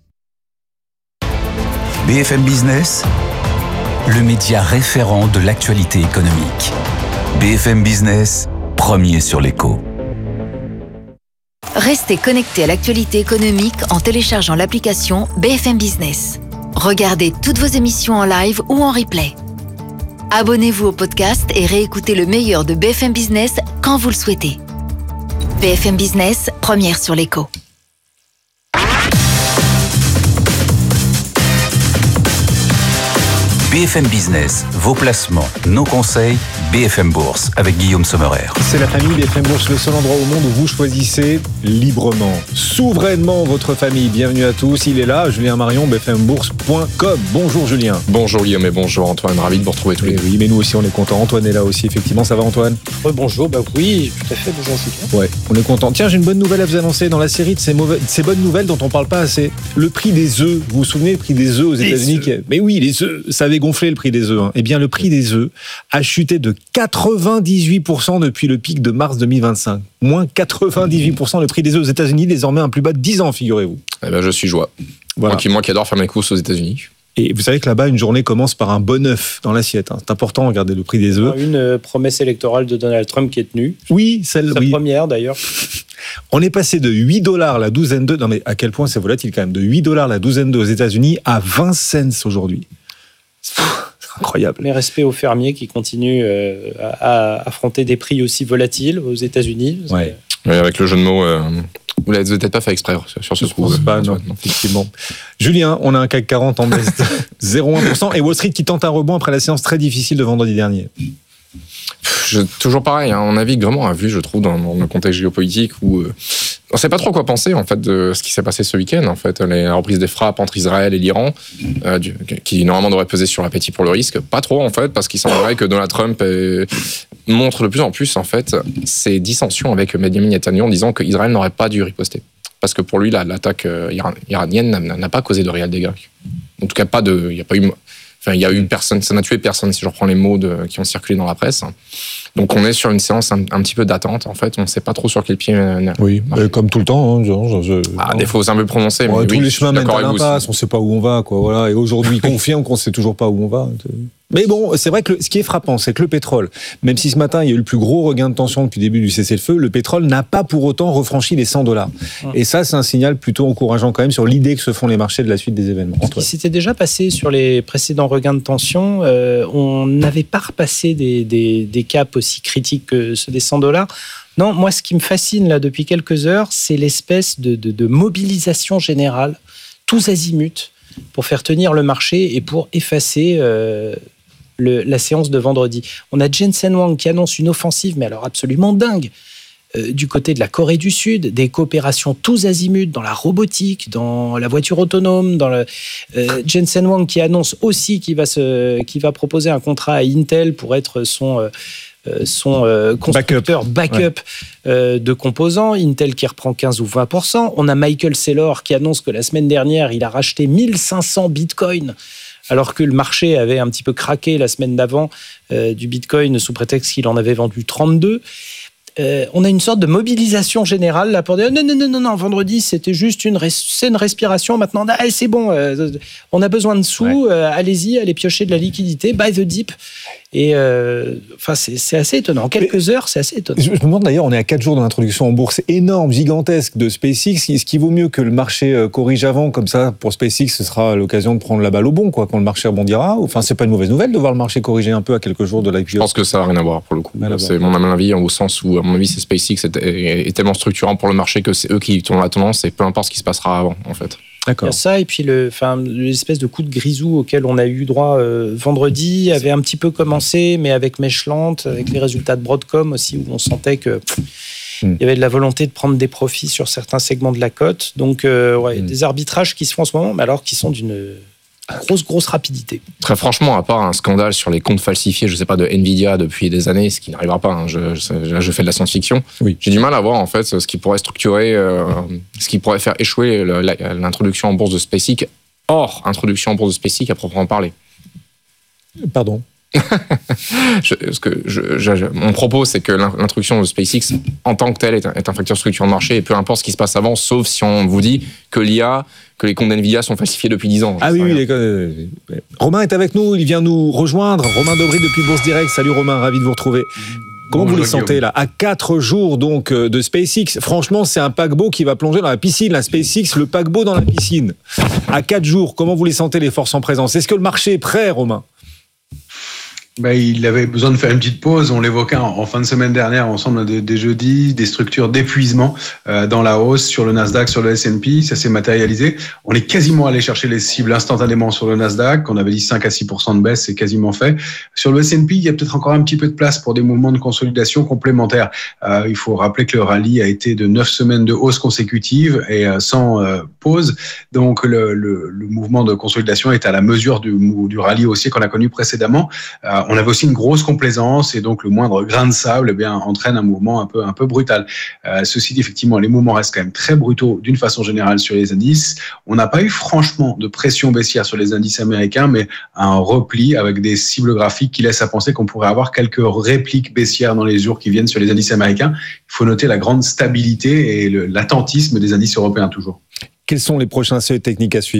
B F M Business, le média référent de l'actualité économique. B F M Business, premier sur l'écho. Restez connectés à l'actualité économique en téléchargeant l'application B F M Business. Regardez toutes vos émissions en live ou en replay. Abonnez-vous au podcast et réécoutez le meilleur de B F M Business quand vous le souhaitez. B F M Business, première sur l'écho. B F M Business, vos placements, nos conseils, B F M Bourse avec Guillaume Sommerer. C'est la famille B F M Bourse, le seul endroit au monde où vous choisissez librement, souverainement votre famille. Bienvenue à tous, il est là, Julien Marion, b f m bourse point com. Bonjour Julien. Bonjour Guillaume et bonjour Antoine, ravi de vous retrouver tous les deux. Oui, mais nous aussi on est contents, Antoine est là aussi, effectivement, ça va Antoine ? Ouais, bonjour, bah oui, tout à fait, bonjour Julien. Ouais, on est content. Tiens, j'ai une bonne nouvelle à vous annoncer dans la série de ces, mauvais, de ces bonnes nouvelles dont on parle pas assez. Le prix des œufs, vous vous souvenez, le prix des œufs aux les États-Unis qui... Mais oui, les œufs, ça avait gonflé le prix des œufs. Hein. Eh bien, le prix des œufs a chuté de quatre-vingt-dix-huit pour cent depuis le pic de mars deux mille vingt-cinq. Moins quatre-vingt-dix-huit pour cent le prix des œufs aux États-Unis, désormais un plus bas de dix ans, figurez-vous. Eh ben, je suis joie. Voilà. Moi, qui, moi qui adore faire mes courses aux États-Unis. Et vous savez que là-bas, une journée commence par un bon œuf dans l'assiette. Hein. C'est important, regardez le prix des œufs. Une euh, promesse électorale de Donald Trump qui est tenue. Oui, celle Sa oui. première d'ailleurs. On est passé de huit dollars la douzaine d'œufs. Non mais à quel point c'est volatile quand même. De huit dollars la douzaine d'œufs aux États-Unis à vingt cents aujourd'hui. C'est incroyable. Mais respect aux fermiers qui continuent euh, à, à affronter des prix aussi volatiles aux États-Unis. Ouais. Oui, avec le jeu de mots, euh, vous ne l'avez peut-être pas fait exprès sur ce coup. Pas, non, non, effectivement. Julien, on a un C A C quarante en baisse de zéro virgule un pour cent et Wall Street qui tente un rebond après la séance très difficile de vendredi dernier. Je, toujours pareil, hein, on navigue vraiment à vue, je trouve, dans, dans le contexte géopolitique où euh, on ne sait pas trop quoi penser en fait de ce qui s'est passé ce week-end. En fait, la reprise des frappes entre Israël et l'Iran, euh, du, qui normalement devrait peser sur l'appétit pour le risque, pas trop en fait, parce qu'il semblerait que Donald Trump est, montre de plus en plus en fait ses dissensions avec Benjamin Netanyahu en disant qu'Israël n'aurait pas dû riposter, parce que pour lui, la, l'attaque iranienne n'a, n'a pas causé de réels dégâts. En tout cas, pas de, il n'y a pas eu. Enfin, il y a eu personne, ça n'a tué personne, si je reprends les mots de, qui ont circulé dans la presse. Donc, on est sur une séance un, un petit peu d'attente. En fait, on ne sait pas trop sur quel pied. Euh, oui, euh, comme tout le temps. Hein, genre, je, ah, des fois, c'est un peu prononcé. Ouais, mais tous oui, les chemins mènent à l'impasse. On ne sait pas où on va, quoi. Voilà. Et aujourd'hui, on confirme qu'on ne sait toujours pas où on va. Mais bon, c'est vrai que le, ce qui est frappant, c'est que le pétrole, même si ce matin il y a eu le plus gros regain de tension depuis le début du cessez-le-feu, le pétrole n'a pas pour autant refranchi les cent dollars. Et ça, c'est un signal plutôt encourageant quand même sur l'idée que se font les marchés de la suite des événements. Ce qui s'était déjà passé sur les précédents regains de tension, euh, on n'avait pas repassé des, des, des caps aussi critiques que ceux des cent dollars. Non, moi, ce qui me fascine là depuis quelques heures, c'est l'espèce de, de, de mobilisation générale, tous azimuts, pour faire tenir le marché et pour effacer euh, le, la séance de vendredi. On a Jensen Huang qui annonce une offensive, mais alors absolument dingue, euh, du côté de la Corée du Sud, des coopérations tous azimuts dans la robotique, dans la voiture autonome, dans le euh, Jensen Huang qui annonce aussi qu'il va se, qu'il va proposer un contrat à Intel pour être son euh, son euh, constructeur backup, backup ouais. euh, de composants. Intel qui reprend quinze ou vingt pour cent. On a Michael Saylor qui annonce que la semaine dernière, il a racheté mille cinq cents bitcoins, alors que le marché avait un petit peu craqué la semaine d'avant euh, du bitcoin sous prétexte qu'il en avait vendu trente-deux. Euh, on a une sorte de mobilisation générale là pour dire non, non, non, non, non, vendredi c'était juste une, res- c'est une respiration. Maintenant, ah, c'est bon, euh, on a besoin de sous, ouais. euh, allez-y, allez piocher de la liquidité, buy the dip. Et euh, enfin, c'est, c'est assez étonnant. En quelques Mais, heures, c'est assez étonnant. Je me demande d'ailleurs, on est à quatre jours de l'introduction en bourse énorme, gigantesque de SpaceX. Est-ce qu'il vaut mieux que le marché corrige avant, comme ça, pour SpaceX, ce sera l'occasion de prendre la balle au bon, quoi, quand le marché rebondira? Enfin, c'est pas une mauvaise nouvelle de voir le marché corriger un peu à quelques jours de l'I P O. Je pense que ça n'a rien à voir pour le coup. Là, c'est mon avis, au sens où, à mon avis, c'est SpaceX est, est, est tellement structurant pour le marché que c'est eux qui tournent la tendance et peu importe ce qui se passera avant, en fait. D'accord. Il y a ça, et puis le, enfin, l'espèce de coup de grisou auquel on a eu droit euh, vendredi avait un petit peu commencé, mais avec mèche lente, avec les résultats de Broadcom aussi, où on sentait que pff, mm. il y avait de la volonté de prendre des profits sur certains segments de la cote. Donc, euh, ouais, mm. des arbitrages qui se font en ce moment, mais alors qui sont d'une grosse, grosse rapidité. Très franchement, à part un scandale sur les comptes falsifiés, je sais pas, de Nvidia depuis des années, ce qui n'arrivera pas, hein, je, je, je fais de la science-fiction, oui. J'ai du mal à voir en fait ce qui pourrait structurer, euh, ce qui pourrait faire échouer le, la, l'introduction en bourse de SpaceX, hors introduction en bourse de SpaceX à proprement parler. Pardon. je, ce que je, je, je, mon propos, c'est que l'introduction de SpaceX, en tant que telle, est un, est un facteur structurant de marché, et peu importe ce qui se passe avant, sauf si on vous dit que l'I A, que les comptes d'Nvidia sont falsifiés depuis dix ans. Ah oui, oui les... euh, Romain est avec nous, il vient nous rejoindre. Romain Dobry depuis Bourse Direct. Salut Romain, ravi de vous retrouver. Comment Bonjour, vous les sentez là, à quatre jours donc de SpaceX? Franchement, c'est un paquebot qui va plonger dans la piscine. La SpaceX, le paquebot dans la piscine. À quatre jours, comment vous les sentez, les forces en présence? Est-ce que le marché est prêt, Romain? Ben, il avait besoin de faire une petite pause. On l'évoquait en, en fin de semaine dernière, ensemble des, des jeudis, des structures d'épuisement euh, dans la hausse sur le Nasdaq, sur le S and P. Ça s'est matérialisé. On est quasiment allé chercher les cibles instantanément sur le Nasdaq. On avait dit cinq à six pour cent de baisse, c'est quasiment fait. Sur le S and P, il y a peut-être encore un petit peu de place pour des mouvements de consolidation complémentaires. Euh, il faut rappeler que le rallye a été de neuf semaines de hausse consécutive et euh, sans euh, pause. Donc le, le, le mouvement de consolidation est à la mesure du, du rallye haussier qu'on a connu précédemment. Euh, On avait aussi une grosse complaisance et donc le moindre grain de sable eh bien, entraîne un mouvement un peu, un peu brutal. Euh, ceci dit, effectivement, les mouvements restent quand même très brutaux d'une façon générale sur les indices. On n'a pas eu franchement de pression baissière sur les indices américains, mais un repli avec des cibles graphiques qui laissent à penser qu'on pourrait avoir quelques répliques baissières dans les jours qui viennent sur les indices américains. Il faut noter la grande stabilité et le, l'attentisme des indices européens toujours. Quels sont les prochains seuils techniques à suivre ?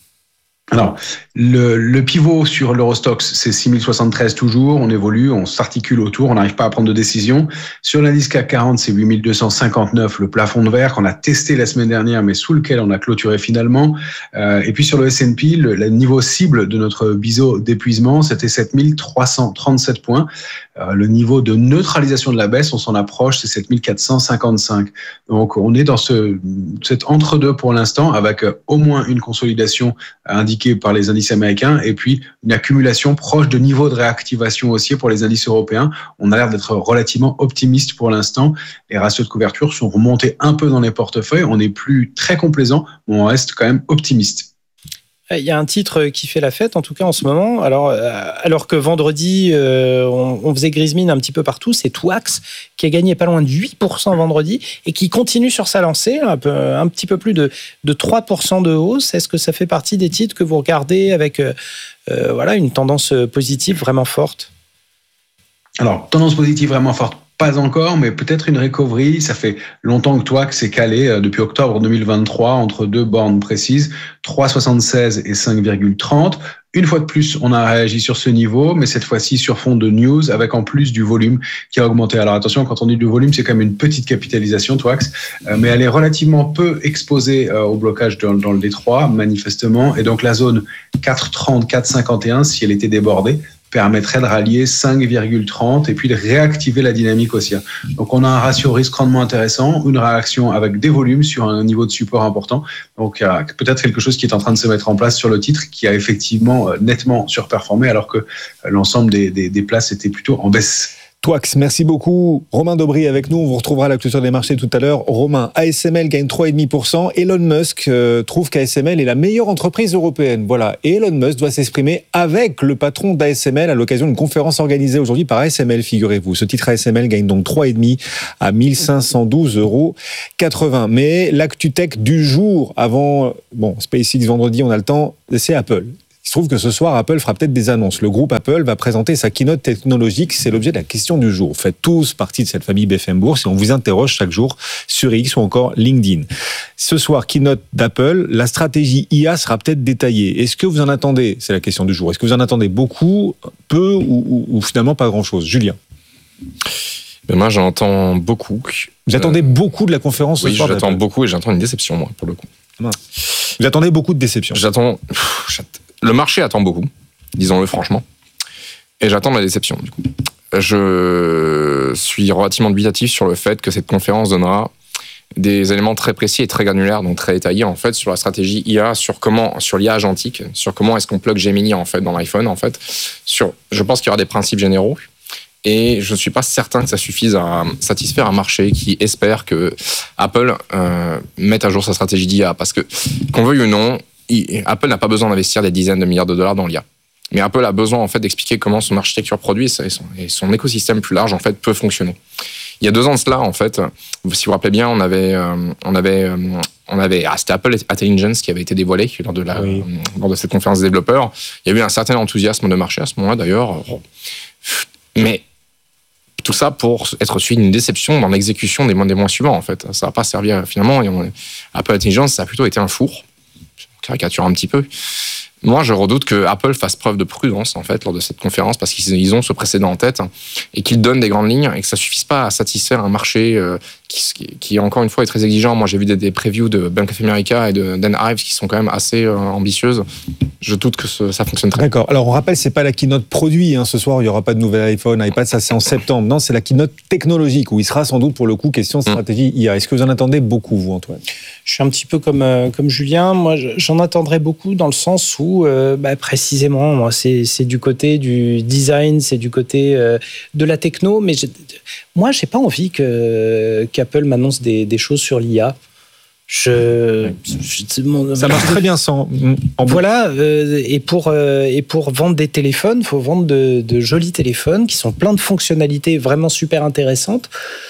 Alors, le, le pivot sur l'Eurostoxx, c'est six mille soixante-treize toujours. On évolue, on s'articule autour, on n'arrive pas à prendre de décision. Sur l'indice C A C quarante, c'est huit mille deux cent cinquante-neuf, le plafond de verre qu'on a testé la semaine dernière, mais sous lequel on a clôturé finalement. Euh, et puis sur le S and P, le, le niveau cible de notre biseau d'épuisement, c'était sept mille trois cent trente-sept points. Euh, le niveau de neutralisation de la baisse, on s'en approche, c'est sept mille quatre cent cinquante-cinq. Donc, on est dans ce, cet entre-deux pour l'instant, avec euh, au moins une consolidation indiquée par les indices américains et puis une accumulation proche de niveau de réactivation haussier pour les indices européens. On a l'air d'être relativement optimiste pour l'instant. Les ratios de couverture sont remontés un peu dans les portefeuilles. On n'est plus très complaisant, mais on reste quand même optimiste. Il y a un titre qui fait la fête, en tout cas en ce moment. Alors, alors que vendredi, euh, on, on faisait grise mine un petit peu partout, c'est Twax qui a gagné pas loin de huit pour cent vendredi et qui continue sur sa lancée, un, peu, un petit peu plus de, de trois pour cent de hausse. Est-ce que ça fait partie des titres que vous regardez avec euh, euh, voilà, une tendance positive vraiment forte ? Alors, tendance positive vraiment forte. Pas encore, mais peut-être une recovery. Ça fait longtemps que Twax s'est calé euh, depuis octobre deux mille vingt-trois entre deux bornes précises, trois virgule soixante-seize et cinq virgule trente. Une fois de plus, on a réagi sur ce niveau, mais cette fois-ci sur fond de news, avec en plus du volume qui a augmenté. Alors attention, quand on dit du volume, c'est quand même une petite capitalisation, Twax, euh, mais elle est relativement peu exposée euh, au blocage dans, dans le Détroit, manifestement. Et donc la zone quatre trente, quatre cinquante et un, si elle était débordée, permettrait de rallier cinq virgule trente et puis de réactiver la dynamique haussière. Donc on a un ratio risque-rendement intéressant, une réaction avec des volumes sur un niveau de support important. Donc il y a peut-être quelque chose qui est en train de se mettre en place sur le titre qui a effectivement nettement surperformé alors que l'ensemble des, des, des places étaient plutôt en baisse. Twax, merci beaucoup. Romain Daubry avec nous. On vous retrouvera à la clôture des marchés tout à l'heure. Romain, A S M L gagne trois virgule cinq pour cent. Elon Musk euh, trouve qu'A S M L est la meilleure entreprise européenne. Voilà. Et Elon Musk doit s'exprimer avec le patron d'A S M L à l'occasion d'une conférence organisée aujourd'hui par A S M L, figurez-vous. Ce titre A S M L gagne donc trois virgule cinq à mille cinq cent douze euros quatre-vingts. Mais l'actu tech du jour avant, bon, SpaceX vendredi, on a le temps, c'est Apple. Il se trouve que ce soir, Apple fera peut-être des annonces. Le groupe Apple va présenter sa keynote technologique. C'est l'objet de la question du jour. Vous faites tous partie de cette famille B F M Bourse et on vous interroge chaque jour sur X ou encore LinkedIn. Ce soir, keynote d'Apple, la stratégie I A sera peut-être détaillée. Est-ce que vous en attendez? C'est la question du jour. Est-ce que vous en attendez beaucoup, peu ou, ou, ou finalement pas grand-chose? Julien? Ben moi, j'en attends beaucoup. Vous euh... attendez beaucoup de la conférence ce oui, soir? Oui, j'attends beaucoup et j'attends une déception, moi, pour le coup. Vous attendez beaucoup de déception? J'attends... j'attends... Le marché attend beaucoup, disons-le franchement, et j'attends la déception du coup. Je suis relativement dubitatif sur le fait que cette conférence donnera des éléments très précis et très granulaires, donc très détaillés en fait sur la stratégie I A, sur comment, sur l'I A agentique, sur comment est-ce qu'on plug Gemini en fait dans l'iPhone en fait. Sur, je pense qu'il y aura des principes généraux. Et je ne suis pas certain que ça suffise à satisfaire un marché qui espère que Apple euh, mette à jour sa stratégie d'I A, parce que qu'on veuille ou non, Apple n'a pas besoin d'investir des dizaines de milliards de dollars dans l'I A. Mais Apple a besoin en fait d'expliquer comment son architecture produit et son, et son écosystème plus large en fait peut fonctionner. Il y a deux ans de cela en fait, si vous vous rappelez bien, on avait, euh, on avait, euh, on avait, ah, c'était Apple Intelligence qui avait été dévoilé lors de la, oui. euh, lors de cette conférence des développeurs. Il y a eu un certain enthousiasme de marché à ce moment-là d'ailleurs, mais tout ça pour être suivi d'une déception dans l'exécution des mois, des mois suivants en fait. Ça n'a pas servi à, finalement. Et on, Apple Intelligence, ça a plutôt été un four. Caricature un petit peu. Moi, je redoute que Apple fasse preuve de prudence en fait lors de cette conférence parce qu'ils ont ce précédent en tête et qu'ils donnent des grandes lignes et que ça suffise pas à satisfaire un marché qui, qui encore une fois est très exigeant. Moi, j'ai vu des, des previews de Bank of America et de Dan Ives qui sont quand même assez euh, ambitieuses. Je doute que ce, ça fonctionne très bien. D'accord. Alors, on rappelle, c'est pas la keynote produit. Hein. Ce soir, il y aura pas de nouvel iPhone, iPad. Ça, c'est en septembre. Non, c'est la keynote technologique où il sera sans doute pour le coup question de stratégie I A. Est-ce que vous en attendez beaucoup, vous, Antoine? Je suis un petit peu comme euh, comme Julien. Moi, j'en attendrai beaucoup dans le sens où, euh, bah, précisément, moi, c'est c'est du côté du design, c'est du côté euh, de la techno. Mais j'ai, moi, j'ai pas envie que qu'Apple m'annonce des, des choses sur l'I A. Je, je, mon, ça marche très bien sans. Voilà, euh, et pour euh, et pour vendre des téléphones, faut vendre de, de jolis téléphones qui sont pleins de fonctionnalités vraiment super intéressantes.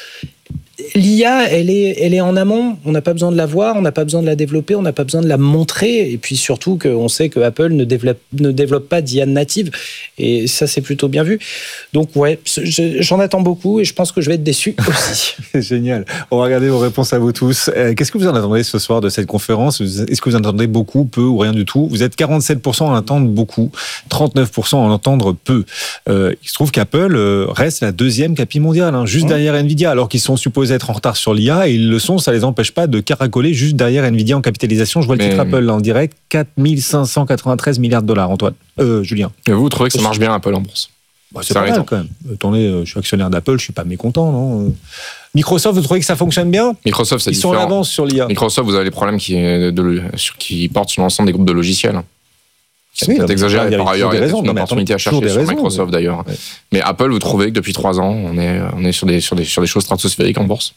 L'I A, elle est, elle est en amont. On n'a pas besoin de la voir, on n'a pas besoin de la développer, on n'a pas besoin de la montrer. Et puis surtout qu'on sait que Apple ne développe, ne développe pas d'I A native. Et ça, c'est plutôt bien vu. Donc ouais, j'en attends beaucoup et je pense que je vais être déçu aussi. C'est génial. On va regarder vos réponses à vous tous. Qu'est-ce que vous en attendez ce soir de cette conférence? Est-ce que vous en attendez beaucoup, peu ou rien du tout? Vous êtes quarante-sept pour cent à en entendre beaucoup, trente-neuf pour cent à en entendre peu. Euh, il se trouve qu'Apple reste la deuxième capille mondiale, hein, juste mmh. derrière Nvidia, alors qu'ils sont supposés être en retard sur l'I A et ils le sont, ça les empêche pas de caracoler juste derrière Nvidia en capitalisation. Je vois le Mais... titre Apple là en direct, quatre mille cinq cent quatre-vingt-treize milliards de dollars, Antoine. Euh, Julien. Et vous, vous trouvez que ça marche bien Apple en bourse? Bah, c'est, c'est pas mal quand même. Attendez, je suis actionnaire d'Apple, je suis pas mécontent, non? Microsoft, vous trouvez que ça fonctionne bien? Microsoft, c'est Ils différent. sont en avance sur l'I A. Microsoft, vous avez les problèmes qui, de, de, sur, qui portent sur l'ensemble des groupes de logiciels. C'est oui, peut-être exagéré, par ailleurs, il y a une opportunité à chercher sur raisons, Microsoft mais... d'ailleurs. Ouais. Mais Apple, vous trouvez que depuis trois ans, on est, on est sur, des, sur, des, sur des choses stratosphériques en bourse?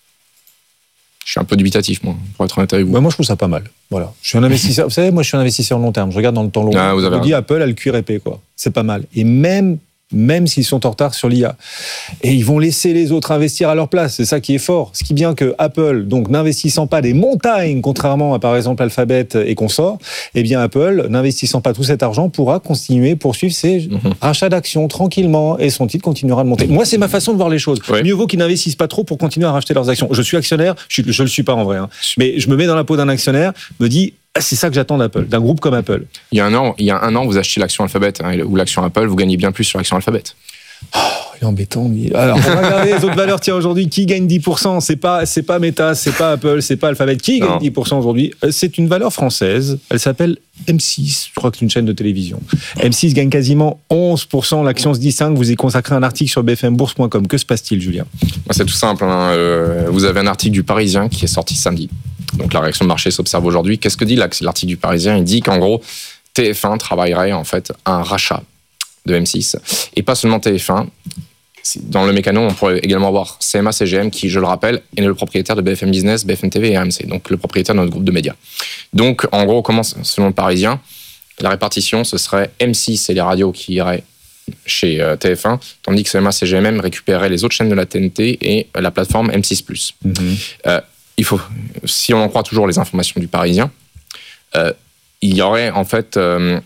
Je suis un peu dubitatif, moi, pour être honnête avec vous. Bah, moi, je trouve ça pas mal. Voilà. Je suis un investisseur. Vous savez, moi, je suis un investisseur long terme. Je regarde dans le temps long. Ah, vous avez je me dis, Apple a le cuir épais, quoi. C'est pas mal. Et même, même s'ils sont en retard sur l'I A. Et ils vont laisser les autres investir à leur place. C'est ça qui est fort. Ce qui est bien que Apple, donc, n'investissant pas des montagnes, contrairement à, par exemple, Alphabet et consorts, eh bien, Apple, n'investissant pas tout cet argent, pourra continuer, poursuivre ses mm-hmm. rachats d'actions tranquillement et son titre continuera de monter. Moi, c'est ma façon de voir les choses. Oui. Mieux vaut qu'ils n'investissent pas trop pour continuer à racheter leurs actions. Je suis actionnaire, je, je le suis pas en vrai, hein. Mais je me mets dans la peau d'un actionnaire, me dis, ah, c'est ça que j'attends d'Apple, d'un groupe comme Apple. Il y a un an, il y a un an, vous achetez l'action Alphabet hein, ou l'action Apple, vous gagnez bien plus sur l'action Alphabet. Oh, Il est embêtant, lui. Alors, on va regarder les autres valeurs. Tiens, aujourd'hui, qui gagne dix pour cent? C'est pas, c'est pas Meta, c'est pas Apple, c'est pas Alphabet. Qui gagne non. dix pour cent aujourd'hui? C'est une valeur française. Elle s'appelle M six. Je crois que c'est une chaîne de télévision. M six gagne quasiment onze pour cent. L'action se distingue. Vous y consacrez un article sur b f m bourse point com. Que se passe-t-il, Julien? C'est tout simple. Hein. Euh, vous avez un article du Parisien qui est sorti samedi. Donc, la réaction de marché s'observe aujourd'hui. Qu'est-ce que dit l'article du Parisien? Il dit qu'en gros, T F un travaillerait en fait à un rachat de M six. Et pas seulement T F un. Dans le mécano, on pourrait également avoir C M A C G M qui, je le rappelle, est le propriétaire de B F M Business, B F M T V et R M C, donc le propriétaire de notre groupe de médias. Donc, en gros, comment, selon le Parisien, la répartition, ce serait M six et les radios qui iraient chez euh, T F un, tandis que C M A C G M récupérerait les autres chaînes de la T N T et la plateforme M six plus. Mm-hmm. Euh, il faut, si on en croit toujours les informations du Parisien, euh, il y aurait en fait... Euh,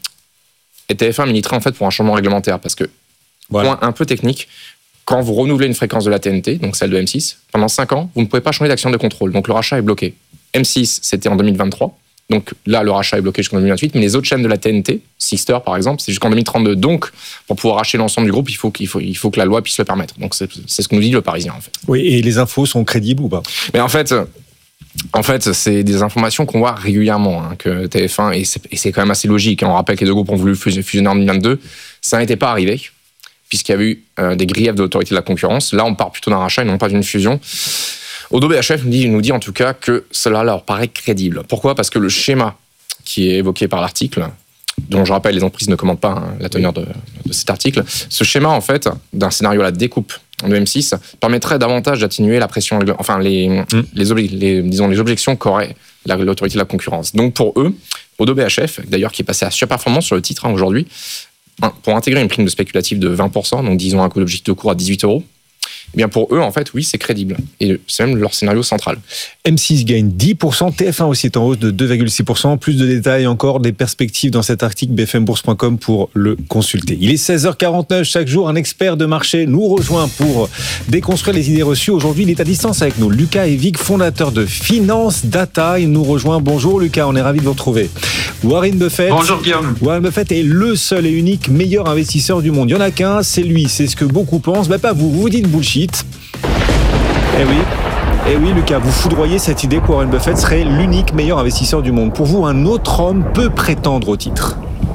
et T F un militerait en fait pour un changement réglementaire, parce que, voilà. Point un peu technique, quand vous renouvelez une fréquence de la T N T, donc celle de M six, pendant cinq ans, vous ne pouvez pas changer d'action de contrôle, donc le rachat est bloqué. M six, c'était en deux mille vingt-trois, donc là, le rachat est bloqué jusqu'en deux mille vingt-huit, mais les autres chaînes de la T N T, Sixter par exemple, c'est jusqu'en deux mille trente-deux. Donc, pour pouvoir racheter l'ensemble du groupe, il faut, qu'il faut, il faut que la loi puisse le permettre. Donc, c'est, c'est ce que nous dit le Parisien, en fait. Oui, et les infos sont crédibles ou pas? Mais en fait... En fait, c'est des informations qu'on voit régulièrement, hein, que T F un, et c'est, et c'est quand même assez logique. Hein, on rappelle que les deux groupes ont voulu fusionner en deux mille vingt-deux. Ça n'était pas arrivé, puisqu'il y a eu euh, des griefs de l'autorité de la concurrence. Là, on part plutôt d'un rachat et non pas d'une fusion. Odo B H F nous dit, nous dit en tout cas que cela leur paraît crédible. Pourquoi? Parce que le schéma qui est évoqué par l'article, dont je rappelle, les entreprises ne commandent pas hein, la teneur de, de cet article, ce schéma, en fait, d'un scénario à la découpe de M six permettrait davantage d'atténuer la pression, enfin les, mmh. les, obli- les, disons, les objections qu'aurait la, l'autorité de la concurrence. Donc pour eux, Odo B H F, d'ailleurs qui est passé à surperformance sur le titre hein, aujourd'hui, hein, pour intégrer une prime de spéculative de vingt pour cent, donc disons un coût d'objectif de cours à dix-huit euros, eh bien pour eux, en fait, oui, c'est crédible. Et c'est même leur scénario central. M six gagne dix pour cent, T F un aussi est en hausse de deux virgule six pour cent. Plus de détails encore, des perspectives dans cet article b f m bourse point com pour le consulter. Il est seize heures quarante-neuf, chaque jour, un expert de marché nous rejoint pour déconstruire les idées reçues. Aujourd'hui, il est à distance avec nous. Lucas Evig, fondateur de Finance Data. Il nous rejoint. Bonjour Lucas, on est ravis de vous retrouver. Warren Buffett. Bonjour Guillaume. Warren Buffett est le seul et unique meilleur investisseur du monde. Il n'y en a qu'un, c'est lui, c'est ce que beaucoup pensent. Mais pas vous, vous vous dites bullshit. Eh oui, eh oui, Lucas, vous foudroyez cette idée que Warren Buffett serait l'unique meilleur investisseur du monde. Pour vous, un autre homme peut prétendre au titre?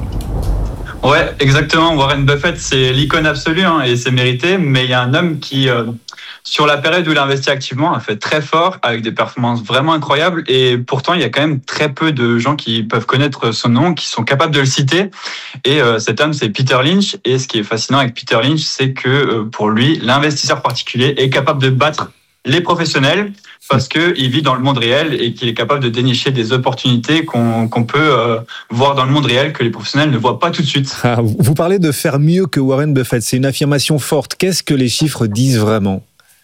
Ouais, exactement. Warren Buffett, c'est l'icône absolue hein, et c'est mérité. Mais il y a un homme qui, euh, sur la période où il a investi activement, a fait très fort, avec des performances vraiment incroyables. Et pourtant, il y a quand même très peu de gens qui peuvent connaître son nom, qui sont capables de le citer. Et euh, cet homme, c'est Peter Lynch. Et ce qui est fascinant avec Peter Lynch, c'est que euh, pour lui, l'investisseur particulier est capable de battre les professionnels parce qu'il vit dans le monde réel et qu'il est capable de dénicher des opportunités qu'on, qu'on peut euh, voir dans le monde réel que les professionnels ne voient pas tout de suite. Ah, vous parlez de faire mieux que Warren Buffett, c'est une affirmation forte. Qu'est-ce que les chiffres disent vraiment ?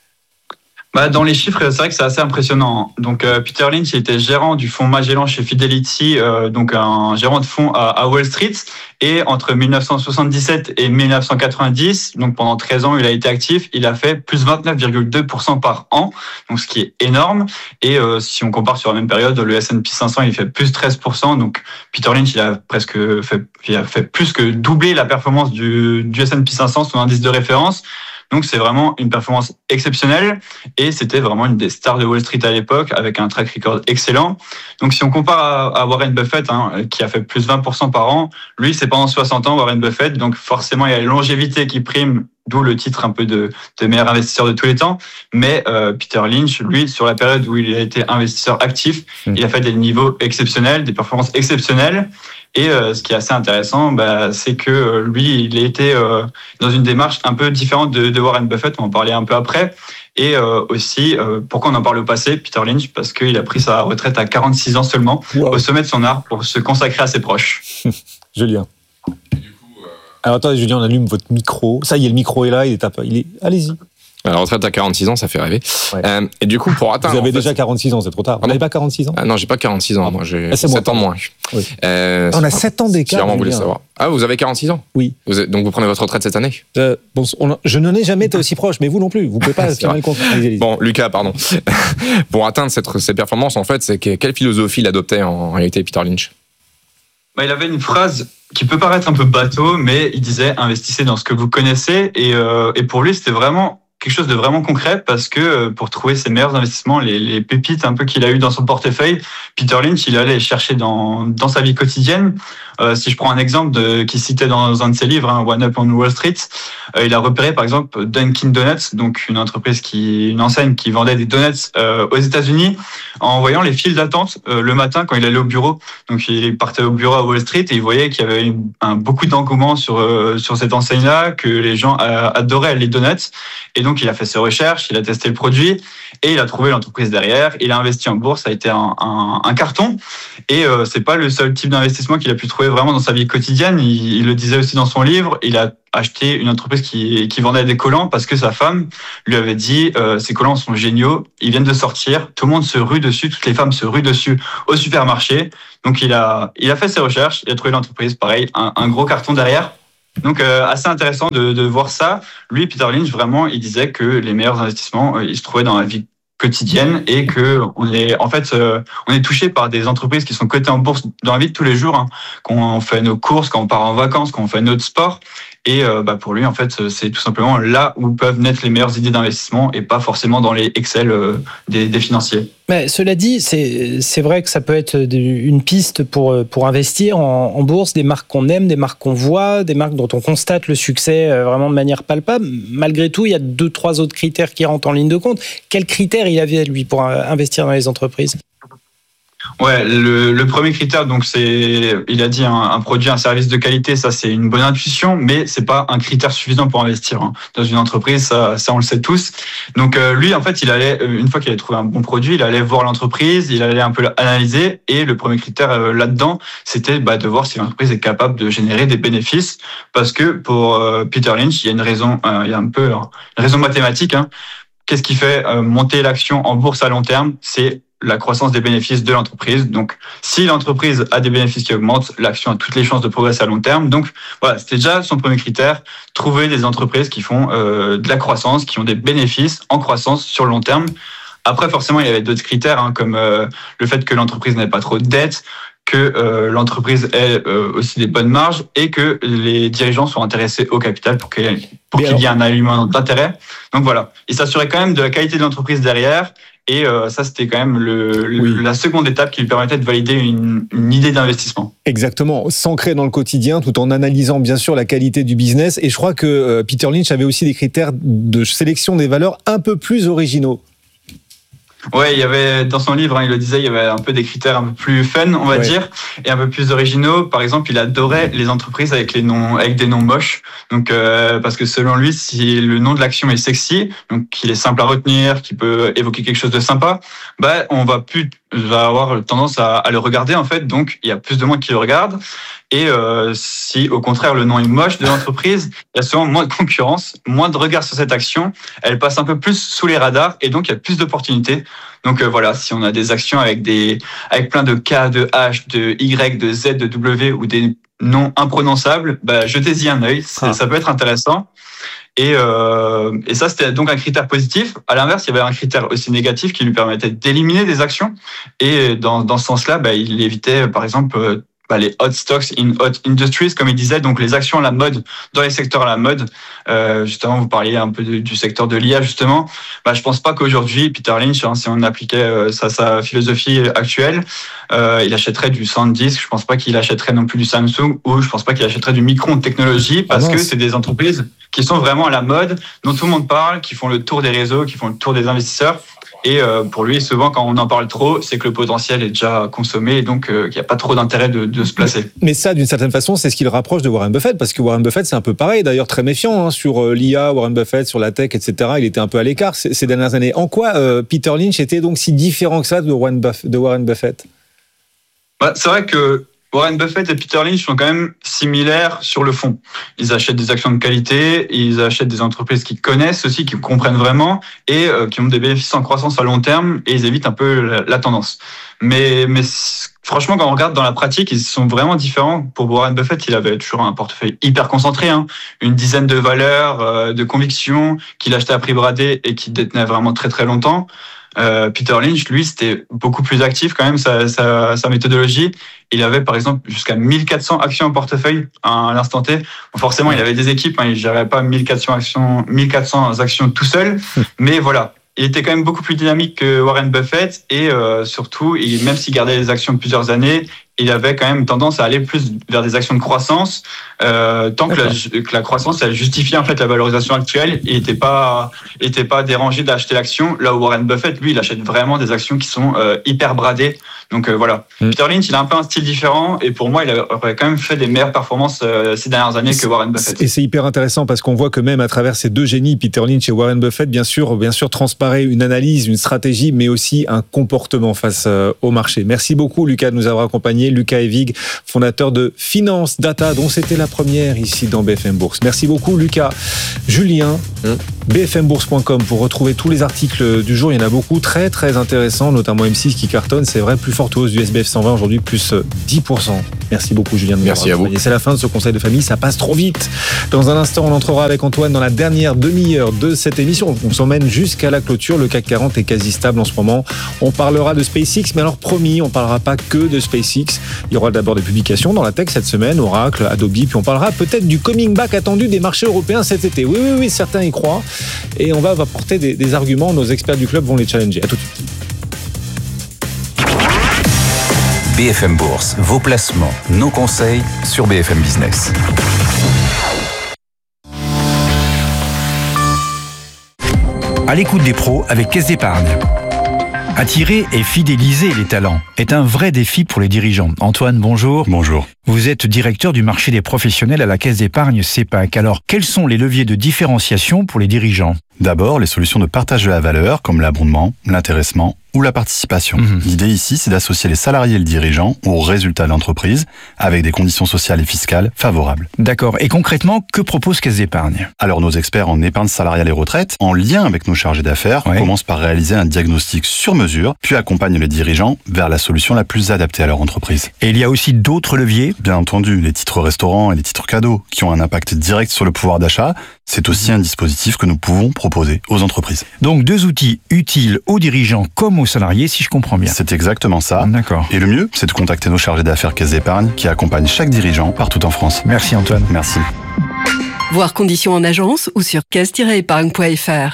Bah, dans les chiffres, c'est vrai que c'est assez impressionnant. Donc, euh, Peter Lynch, il était gérant du fonds Magellan chez Fidelity, euh, donc un gérant de fonds à, à Wall Street. Et entre dix-neuf cent soixante-dix-sept et dix-neuf cent quatre-vingt-dix, donc pendant treize ans, il a été actif. Il a fait plus vingt-neuf virgule deux pour cent par an, donc ce qui est énorme. Et euh, si on compare sur la même période, le S and P cinq cents, il fait plus treize pour cent. Donc, Peter Lynch, il a presque fait, il a fait plus que doubler la performance du, du S and P cinq cents, son indice de référence. Donc, c'est vraiment une performance exceptionnelle et c'était vraiment une des stars de Wall Street à l'époque avec un track record excellent. Donc, si on compare à, à Warren Buffett, hein, qui a fait plus vingt pour cent par an, lui, c'est pendant soixante ans, Warren Buffett. Donc, forcément, il y a la longévité qui prime, d'où le titre un peu de, de meilleur investisseur de tous les temps. Mais euh, Peter Lynch, lui, sur la période où il a été investisseur actif, mmh. il a fait des niveaux exceptionnels, des performances exceptionnelles. Et euh, ce qui est assez intéressant, bah, c'est que euh, lui, il a été euh, dans une démarche un peu différente de, de Warren Buffett. On va en parler un peu après. Et euh, aussi, euh, pourquoi on en parle au passé, Peter Lynch, parce qu'il a pris sa retraite à quarante-six ans seulement, wow. au sommet de son art, pour se consacrer à ses proches. Julien. Et du coup, euh... Alors attendez, Julien, on allume votre micro. Ça y est, le micro est là, il est à... il est... Allez-y. La retraite à quarante-six ans, ça fait rêver. Ouais. Euh, et du coup, pour atteindre. Vous avez en fait, déjà quarante-six ans, c'est trop tard. Vous n'avez pas quarante-six ans ? Ah non, j'ai pas quarante-six ans. Moi, j'ai ah, sept ans de moins. Oui. Euh, on a sept ans d'écart. Si vraiment vous voulez savoir. Ah, vous avez quarante-six ans ? Oui. Vous êtes, donc vous prenez votre retraite cette année ? euh, bon, on a, Je n'en ai jamais été aussi proche, mais vous non plus. Vous ne pouvez pas affirmer le contraire. Bon, Lucas, pardon. Pour atteindre cette, ces performances, en fait, c'est que, quelle philosophie il adoptait en réalité, Peter Lynch ? Bah, il avait une phrase qui peut paraître un peu bateau, mais il disait investissez dans ce que vous connaissez. Et, euh, et pour lui, c'était vraiment quelque chose de vraiment concret parce que pour trouver ses meilleurs investissements, les, les pépites un peu qu'il a eu dans son portefeuille, Peter Lynch, il allait les chercher dans, dans sa vie quotidienne. Euh, si je prends un exemple de, qu'il citait dans un de ses livres, hein, One Up on Wall Street, euh, il a repéré par exemple Dunkin' Donuts, donc une entreprise qui, une enseigne qui vendait des donuts euh, aux États-Unis, en voyant les files d'attente euh, le matin quand il allait au bureau. Donc il partait au bureau à Wall Street et il voyait qu'il y avait un, beaucoup d'engouement sur euh, sur cette enseigne-là, que les gens euh, adoraient les donuts. Et donc il a fait ses recherches, il a testé le produit et il a trouvé l'entreprise derrière. Il a investi en bourse, ça a été un, un, un carton. Et euh, c'est pas le seul type d'investissement qu'il a pu trouver vraiment dans sa vie quotidienne. Il, il le disait aussi dans son livre. Il a acheté une entreprise qui, qui vendait des collants parce que sa femme lui avait dit euh, ces collants sont géniaux, ils viennent de sortir, tout le monde se rue dessus, toutes les femmes se ruent dessus au supermarché. Donc il a, il a fait ses recherches, il a trouvé l'entreprise, pareil, un, un gros carton derrière. Donc euh, assez intéressant de, de voir ça. Lui, Peter Lynch, vraiment, il disait que les meilleurs investissements, euh, ils se trouvaient dans la vie quotidienne et que on est en fait euh, on est touché par des entreprises qui sont cotées en bourse dans la vie de tous les jours, hein, quand on fait nos courses, quand on part en vacances, quand on fait notre sport. Et euh, bah pour lui, en fait, c'est tout simplement là où peuvent naître les meilleures idées d'investissement et pas forcément dans les Excel euh, des, des financiers. Mais cela dit, c'est c'est vrai que ça peut être une piste pour pour investir en, en bourse, des marques qu'on aime, des marques qu'on voit, des marques dont on constate le succès vraiment de manière palpable. Malgré tout, il y a deux trois autres critères qui rentrent en ligne de compte. Quels critères il avait lui pour investir dans les entreprises ? Ouais, le, le premier critère, donc c'est, il a dit un, un produit, un service de qualité, ça c'est une bonne intuition, mais c'est pas un critère suffisant pour investir hein. Dans une entreprise. Ça, ça on le sait tous. Donc euh, lui, en fait, il allait une fois qu'il avait trouvé un bon produit, il allait voir l'entreprise, il allait un peu l'analyser, et le premier critère euh, là-dedans, c'était bah, de voir si l'entreprise est capable de générer des bénéfices, parce que pour euh, Peter Lynch, il y a une raison, euh, il y a un peu euh, une raison mathématique. Hein. Qu'est-ce qui fait euh, monter l'action en bourse à long terme ? C'est la croissance des bénéfices de l'entreprise. Donc, si l'entreprise a des bénéfices qui augmentent, l'action a toutes les chances de progresser à long terme. Donc, voilà, c'était déjà son premier critère, trouver des entreprises qui font euh, de la croissance, qui ont des bénéfices en croissance sur le long terme. Après, forcément, il y avait d'autres critères, hein, comme euh, le fait que l'entreprise n'ait pas trop de dettes, que euh, l'entreprise ait euh, aussi des bonnes marges et que les dirigeants soient intéressés au capital pour qu'il y ait, pour qu'il y ait un alignement d'intérêt. Donc voilà, il s'assurait quand même de la qualité de l'entreprise derrière. Et euh, ça, c'était quand même le, oui. la seconde étape qui lui permettait de valider une, une idée d'investissement. Exactement, s'ancrer dans le quotidien tout en analysant bien sûr la qualité du business. Et je crois que euh, Peter Lynch avait aussi des critères de sélection des valeurs un peu plus originaux. Ouais, il y avait dans son livre, hein, il le disait, il y avait un peu des critères un peu plus fun, on va ouais. dire, et un peu plus originaux. Par exemple, il adorait les entreprises avec les noms, avec des noms moches. Donc, euh, parce que selon lui, si le nom de l'action est sexy, donc qu'il est simple à retenir, qu'il peut évoquer quelque chose de sympa, bah, on va plus, va avoir tendance à, à le regarder en fait. Donc, il y a plus de monde qui le regarde. Et euh, si au contraire le nom est moche de l'entreprise, il y a souvent moins de concurrence, moins de regard sur cette action, elle passe un peu plus sous les radars et donc il y a plus d'opportunités. Donc euh, voilà, si on a des actions avec des avec plein de K, de H, de Y, de Z, de W ou des noms imprononçables, bah, jetez-y un œil, ah. ça peut être intéressant. Et, euh, et ça, c'était donc un critère positif. À l'inverse, il y avait un critère aussi négatif qui lui permettait d'éliminer des actions. Et dans, dans ce sens-là, bah, il évitait, par exemple, euh, bah, les hot stocks in hot industries, comme il disait, donc les actions à la mode, dans les secteurs à la mode. Euh, justement, vous parliez un peu de, du secteur de l'I A, justement. Bah, je pense pas qu'aujourd'hui, Peter Lynch, hein, si on appliquait euh, sa, sa philosophie actuelle, euh, il achèterait du SanDisk. Je pense pas qu'il achèterait non plus du Samsung, ou je pense pas qu'il achèterait du Micron Technology, parce ah que c'est des entreprises qui sont vraiment à la mode, dont tout le monde parle, qui font le tour des réseaux, qui font le tour des investisseurs. Et euh, pour lui, souvent, quand on en parle trop, c'est que le potentiel est déjà consommé et donc euh, qu'il n'y a pas trop d'intérêt de, de se placer. Mais ça, d'une certaine façon, c'est ce qui le rapproche de Warren Buffett, parce que Warren Buffett, c'est un peu pareil, d'ailleurs très méfiant hein, sur euh, l'I A, Warren Buffett, sur la tech, et cetera. Il était un peu à l'écart ces, ces dernières années. En quoi euh, Peter Lynch était donc si différent que ça de Warren Buffett, de Warren Buffett ? Bah, c'est vrai que Warren Buffett et Peter Lynch sont quand même similaires sur le fond. Ils achètent des actions de qualité, ils achètent des entreprises qu'ils connaissent aussi, qu'ils comprennent vraiment et euh, qui ont des bénéfices en croissance à long terme et ils évitent un peu la, la tendance. Mais, mais franchement, quand on regarde dans la pratique, ils sont vraiment différents. Pour Warren Buffett, il avait toujours un portefeuille hyper concentré, hein, une dizaine de valeurs, euh, de convictions qu'il achetait à prix bradé et qu'il détenait vraiment très très longtemps. Euh, Peter Lynch, lui, c'était beaucoup plus actif quand même, sa, sa, sa méthodologie. Il avait par exemple jusqu'à mille quatre cents actions en portefeuille à l'instant T. Bon, forcément, il avait des équipes, hein, il ne gérait pas mille quatre cents actions, mille quatre cents actions tout seul, mais voilà. Il était quand même beaucoup plus dynamique que Warren Buffett et euh, surtout, il, même s'il gardait les actions de plusieurs années, il avait quand même tendance à aller plus vers des actions de croissance, euh, tant que la, que la croissance elle justifiait en fait la valorisation actuelle. Il n'était pas, était pas dérangé d'acheter l'action. Là où Warren Buffett, lui, il achète vraiment des actions qui sont euh, hyper bradées. Donc euh, voilà. Mm. Peter Lynch, il a un peu un style différent et pour moi, il aurait quand même fait des meilleures performances euh, ces dernières années que Warren Buffett. Et c'est hyper intéressant parce qu'on voit que même à travers ces deux génies, Peter Lynch et Warren Buffett, bien sûr, bien sûr, transparaît une analyse, une stratégie, mais aussi un comportement face euh, au marché. Merci beaucoup, Lucas, de nous avoir accompagnés. Lucas Hevig, fondateur de Finance Data, dont c'était la première ici dans B F M Bourse. Merci beaucoup, Lucas. Julien, mmh. b f m bourse point com pour retrouver tous les articles du jour. Il y en a beaucoup, très très intéressants, notamment M six qui cartonne. C'est vrai, plus forte hausse du S B F cent vingt aujourd'hui, plus dix pour cent. Merci beaucoup, Julien. De Merci à vous. C'est la fin de ce conseil de famille. Ça passe trop vite. Dans un instant, on entrera avec Antoine dans la dernière demi-heure de cette émission. On s'emmène jusqu'à la clôture. Le C A C quarante est quasi stable en ce moment. On parlera de SpaceX, mais alors promis, on parlera pas que de SpaceX. Il y aura d'abord des publications dans la tech cette semaine, Oracle, Adobe, puis on parlera peut-être du coming back attendu des marchés européens cet été. Oui, oui, oui, certains y croient. Et on va apporter des, des arguments. Nos experts du club vont les challenger. À tout de suite. B F M Bourse, vos placements, nos conseils sur B F M Business. À l'écoute des pros avec Caisse d'Épargne. Attirer et fidéliser les talents est un vrai défi pour les dirigeants. Antoine, bonjour. Bonjour. Vous êtes directeur du marché des professionnels à la Caisse d'Épargne CEPAC. Alors, quels sont les leviers de différenciation pour les dirigeants ? D'abord, les solutions de partage de la valeur, comme l'abondement, l'intéressement ou la participation. Mmh. L'idée ici, c'est d'associer les salariés et le dirigeant aux résultats de l'entreprise avec des conditions sociales et fiscales favorables. D'accord. Et concrètement, que propose Caisse d'Épargne ? Alors, nos experts en épargne salariale et retraite, en lien avec nos chargés d'affaires, ouais. commencent par réaliser un diagnostic sur mesure, puis accompagnent les dirigeants vers la solution la plus adaptée à leur entreprise. Et il y a aussi d'autres leviers ? Bien entendu, les titres restaurants et les titres cadeaux, qui ont un impact direct sur le pouvoir d'achat. C'est aussi un dispositif que nous pouvons proposer aux entreprises. Donc, deux outils utiles aux dirigeants comme aux salariés, si je comprends bien. C'est exactement ça. D'accord. Et le mieux, c'est de contacter nos chargés d'affaires Caisse d'Épargne qui accompagnent chaque dirigeant partout en France. Merci Antoine. Merci. Voir conditions en agence ou sur caisse tiret épargne point f r.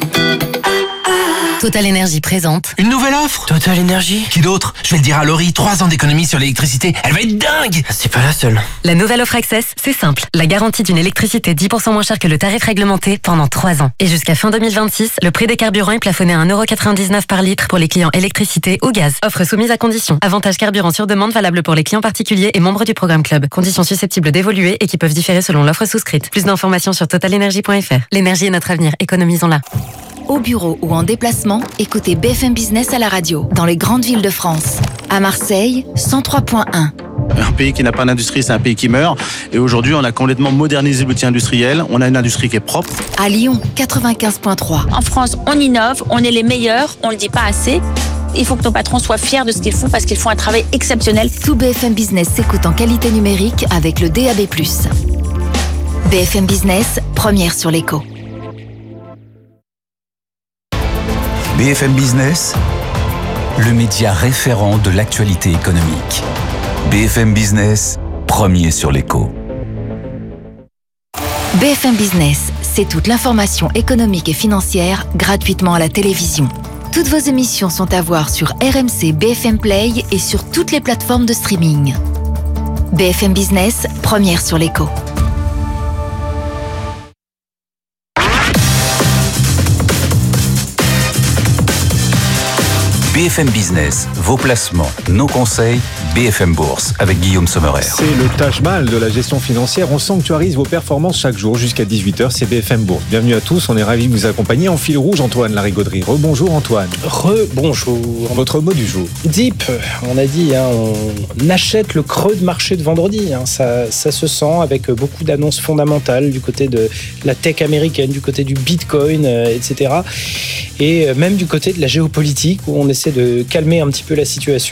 Total Énergie présente. Une nouvelle offre Total Énergie. Qui d'autre? Je vais le dire à Laurie, trois ans d'économie sur l'électricité. Elle va être dingue. C'est pas la seule. La nouvelle offre Access, c'est simple. La garantie d'une électricité dix pour cent moins chère que le tarif réglementé pendant trois ans. Et jusqu'à fin deux mille vingt-six, le prix des carburants est plafonné à un euro quatre-vingt-dix-neuf par litre pour les clients électricité ou gaz. Offre soumise à conditions. Avantage carburant sur demande valable pour les clients particuliers et membres du programme Club. Conditions susceptibles d'évoluer et qui peuvent différer selon l'offre souscrite. Plus d'informations sur total énergie point f r. L'énergie est notre avenir. Économisons-la. Au bureau ou en déplacement, écoutez B F M Business à la radio, dans les grandes villes de France. À Marseille, cent trois point un. Un pays qui n'a pas d'industrie, c'est un pays qui meurt. Et aujourd'hui, on a complètement modernisé l'outil industriel. On a une industrie qui est propre. À Lyon, quatre-vingt-quinze point trois. En France, on innove, on est les meilleurs, on le dit pas assez. Il faut que nos patrons soient fiers de ce qu'ils font parce qu'ils font un travail exceptionnel. Tout B F M Business s'écoute en qualité numérique avec le D A B plus. B F M Business, première sur l'écho. B F M Business, le média référent de l'actualité économique. B F M Business, premier sur l'écho. B F M Business, c'est toute l'information économique et financière gratuitement à la télévision. Toutes vos émissions sont à voir sur R M C B F M Play et sur toutes les plateformes de streaming. B F M Business, première sur l'écho. B F M Business, vos placements, nos conseils, B F M Bourse avec Guillaume Sommerer. C'est le Taj Mahal de la gestion financière. On sanctuarise vos performances chaque jour jusqu'à dix-huit heures. C'est B F M Bourse. Bienvenue à tous. On est ravis de vous accompagner. En fil rouge, Antoine Larigauderie. Rebonjour Antoine. Rebonjour. Votre mot du jour. Deep. On a dit, hein, on achète le creux de marché de vendredi. Hein. Ça, ça se sent avec beaucoup d'annonces fondamentales du côté de la tech américaine, du côté du Bitcoin, euh, et cetera. Et même du côté de la géopolitique où on essaie de calmer un petit peu la situation.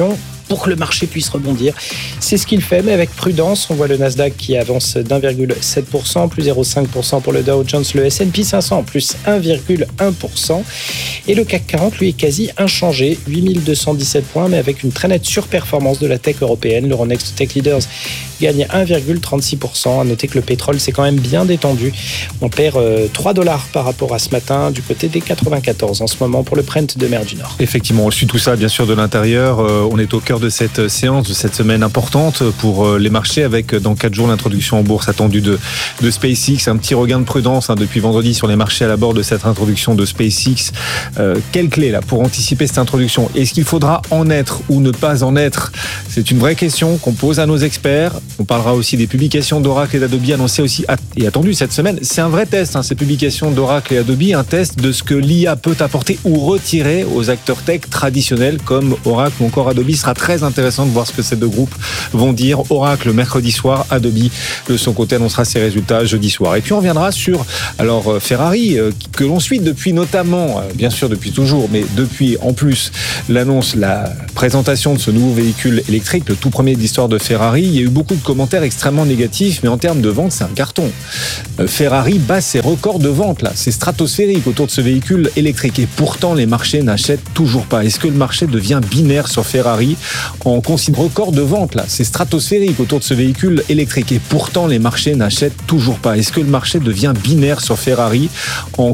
pour que le marché puisse rebondir. C'est ce qu'il fait, mais avec prudence. On voit le Nasdaq qui avance d'un virgule sept pour cent, plus zéro virgule cinq pour cent pour le Dow Jones, le S and P cinq cents, plus un virgule un pour cent. Et le C A C quarante, lui, est quasi inchangé, huit mille deux cent dix-sept points, mais avec une très nette surperformance de la tech européenne. L'Euronext Tech Leaders gagne un virgule trente-six pour cent. À noter que le pétrole s'est quand même bien détendu. On perd euh, trois dollars par rapport à ce matin du côté des quatre-vingt-quatorze en ce moment pour le Brent de mer du Nord. Effectivement, on suit tout ça bien sûr de l'intérieur. Euh, on est au cœur de cette séance, de cette semaine importante pour euh, les marchés avec dans quatre jours l'introduction en bourse attendue de, de SpaceX. Un petit regain de prudence hein, depuis vendredi sur les marchés à la bord de cette introduction de SpaceX. Euh, quelle clé là pour anticiper cette introduction? Est-ce qu'il faudra en être ou ne pas en être? C'est une vraie question qu'on pose à nos experts. On parlera aussi des publications d'Oracle et d'Adobe annoncées aussi et attendues cette semaine. C'est un vrai test, hein, ces publications d'Oracle et Adobe, un test de ce que l'I A peut apporter ou retirer aux acteurs tech traditionnels comme Oracle ou encore Adobe. Il sera très intéressant de voir ce que ces deux groupes vont dire. Oracle mercredi soir, Adobe de son côté annoncera ses résultats jeudi soir. Et puis on reviendra sur alors Ferrari que l'on suit depuis notamment, bien sûr depuis toujours, mais depuis en plus l'annonce, la présentation de ce nouveau véhicule électrique, le tout premier de l'histoire de Ferrari. Il y a eu beaucoup de commentaires extrêmement négatifs, mais en termes de vente, c'est un carton. Ferrari bat ses records de vente là, c'est stratosphérique autour de ce véhicule électrique et pourtant les marchés n'achètent toujours pas. Est-ce que le marché devient binaire sur Ferrari en considérant record de vente là, c'est stratosphérique autour de ce véhicule électrique et pourtant les marchés n'achètent toujours pas. Est-ce que le marché devient binaire sur Ferrari en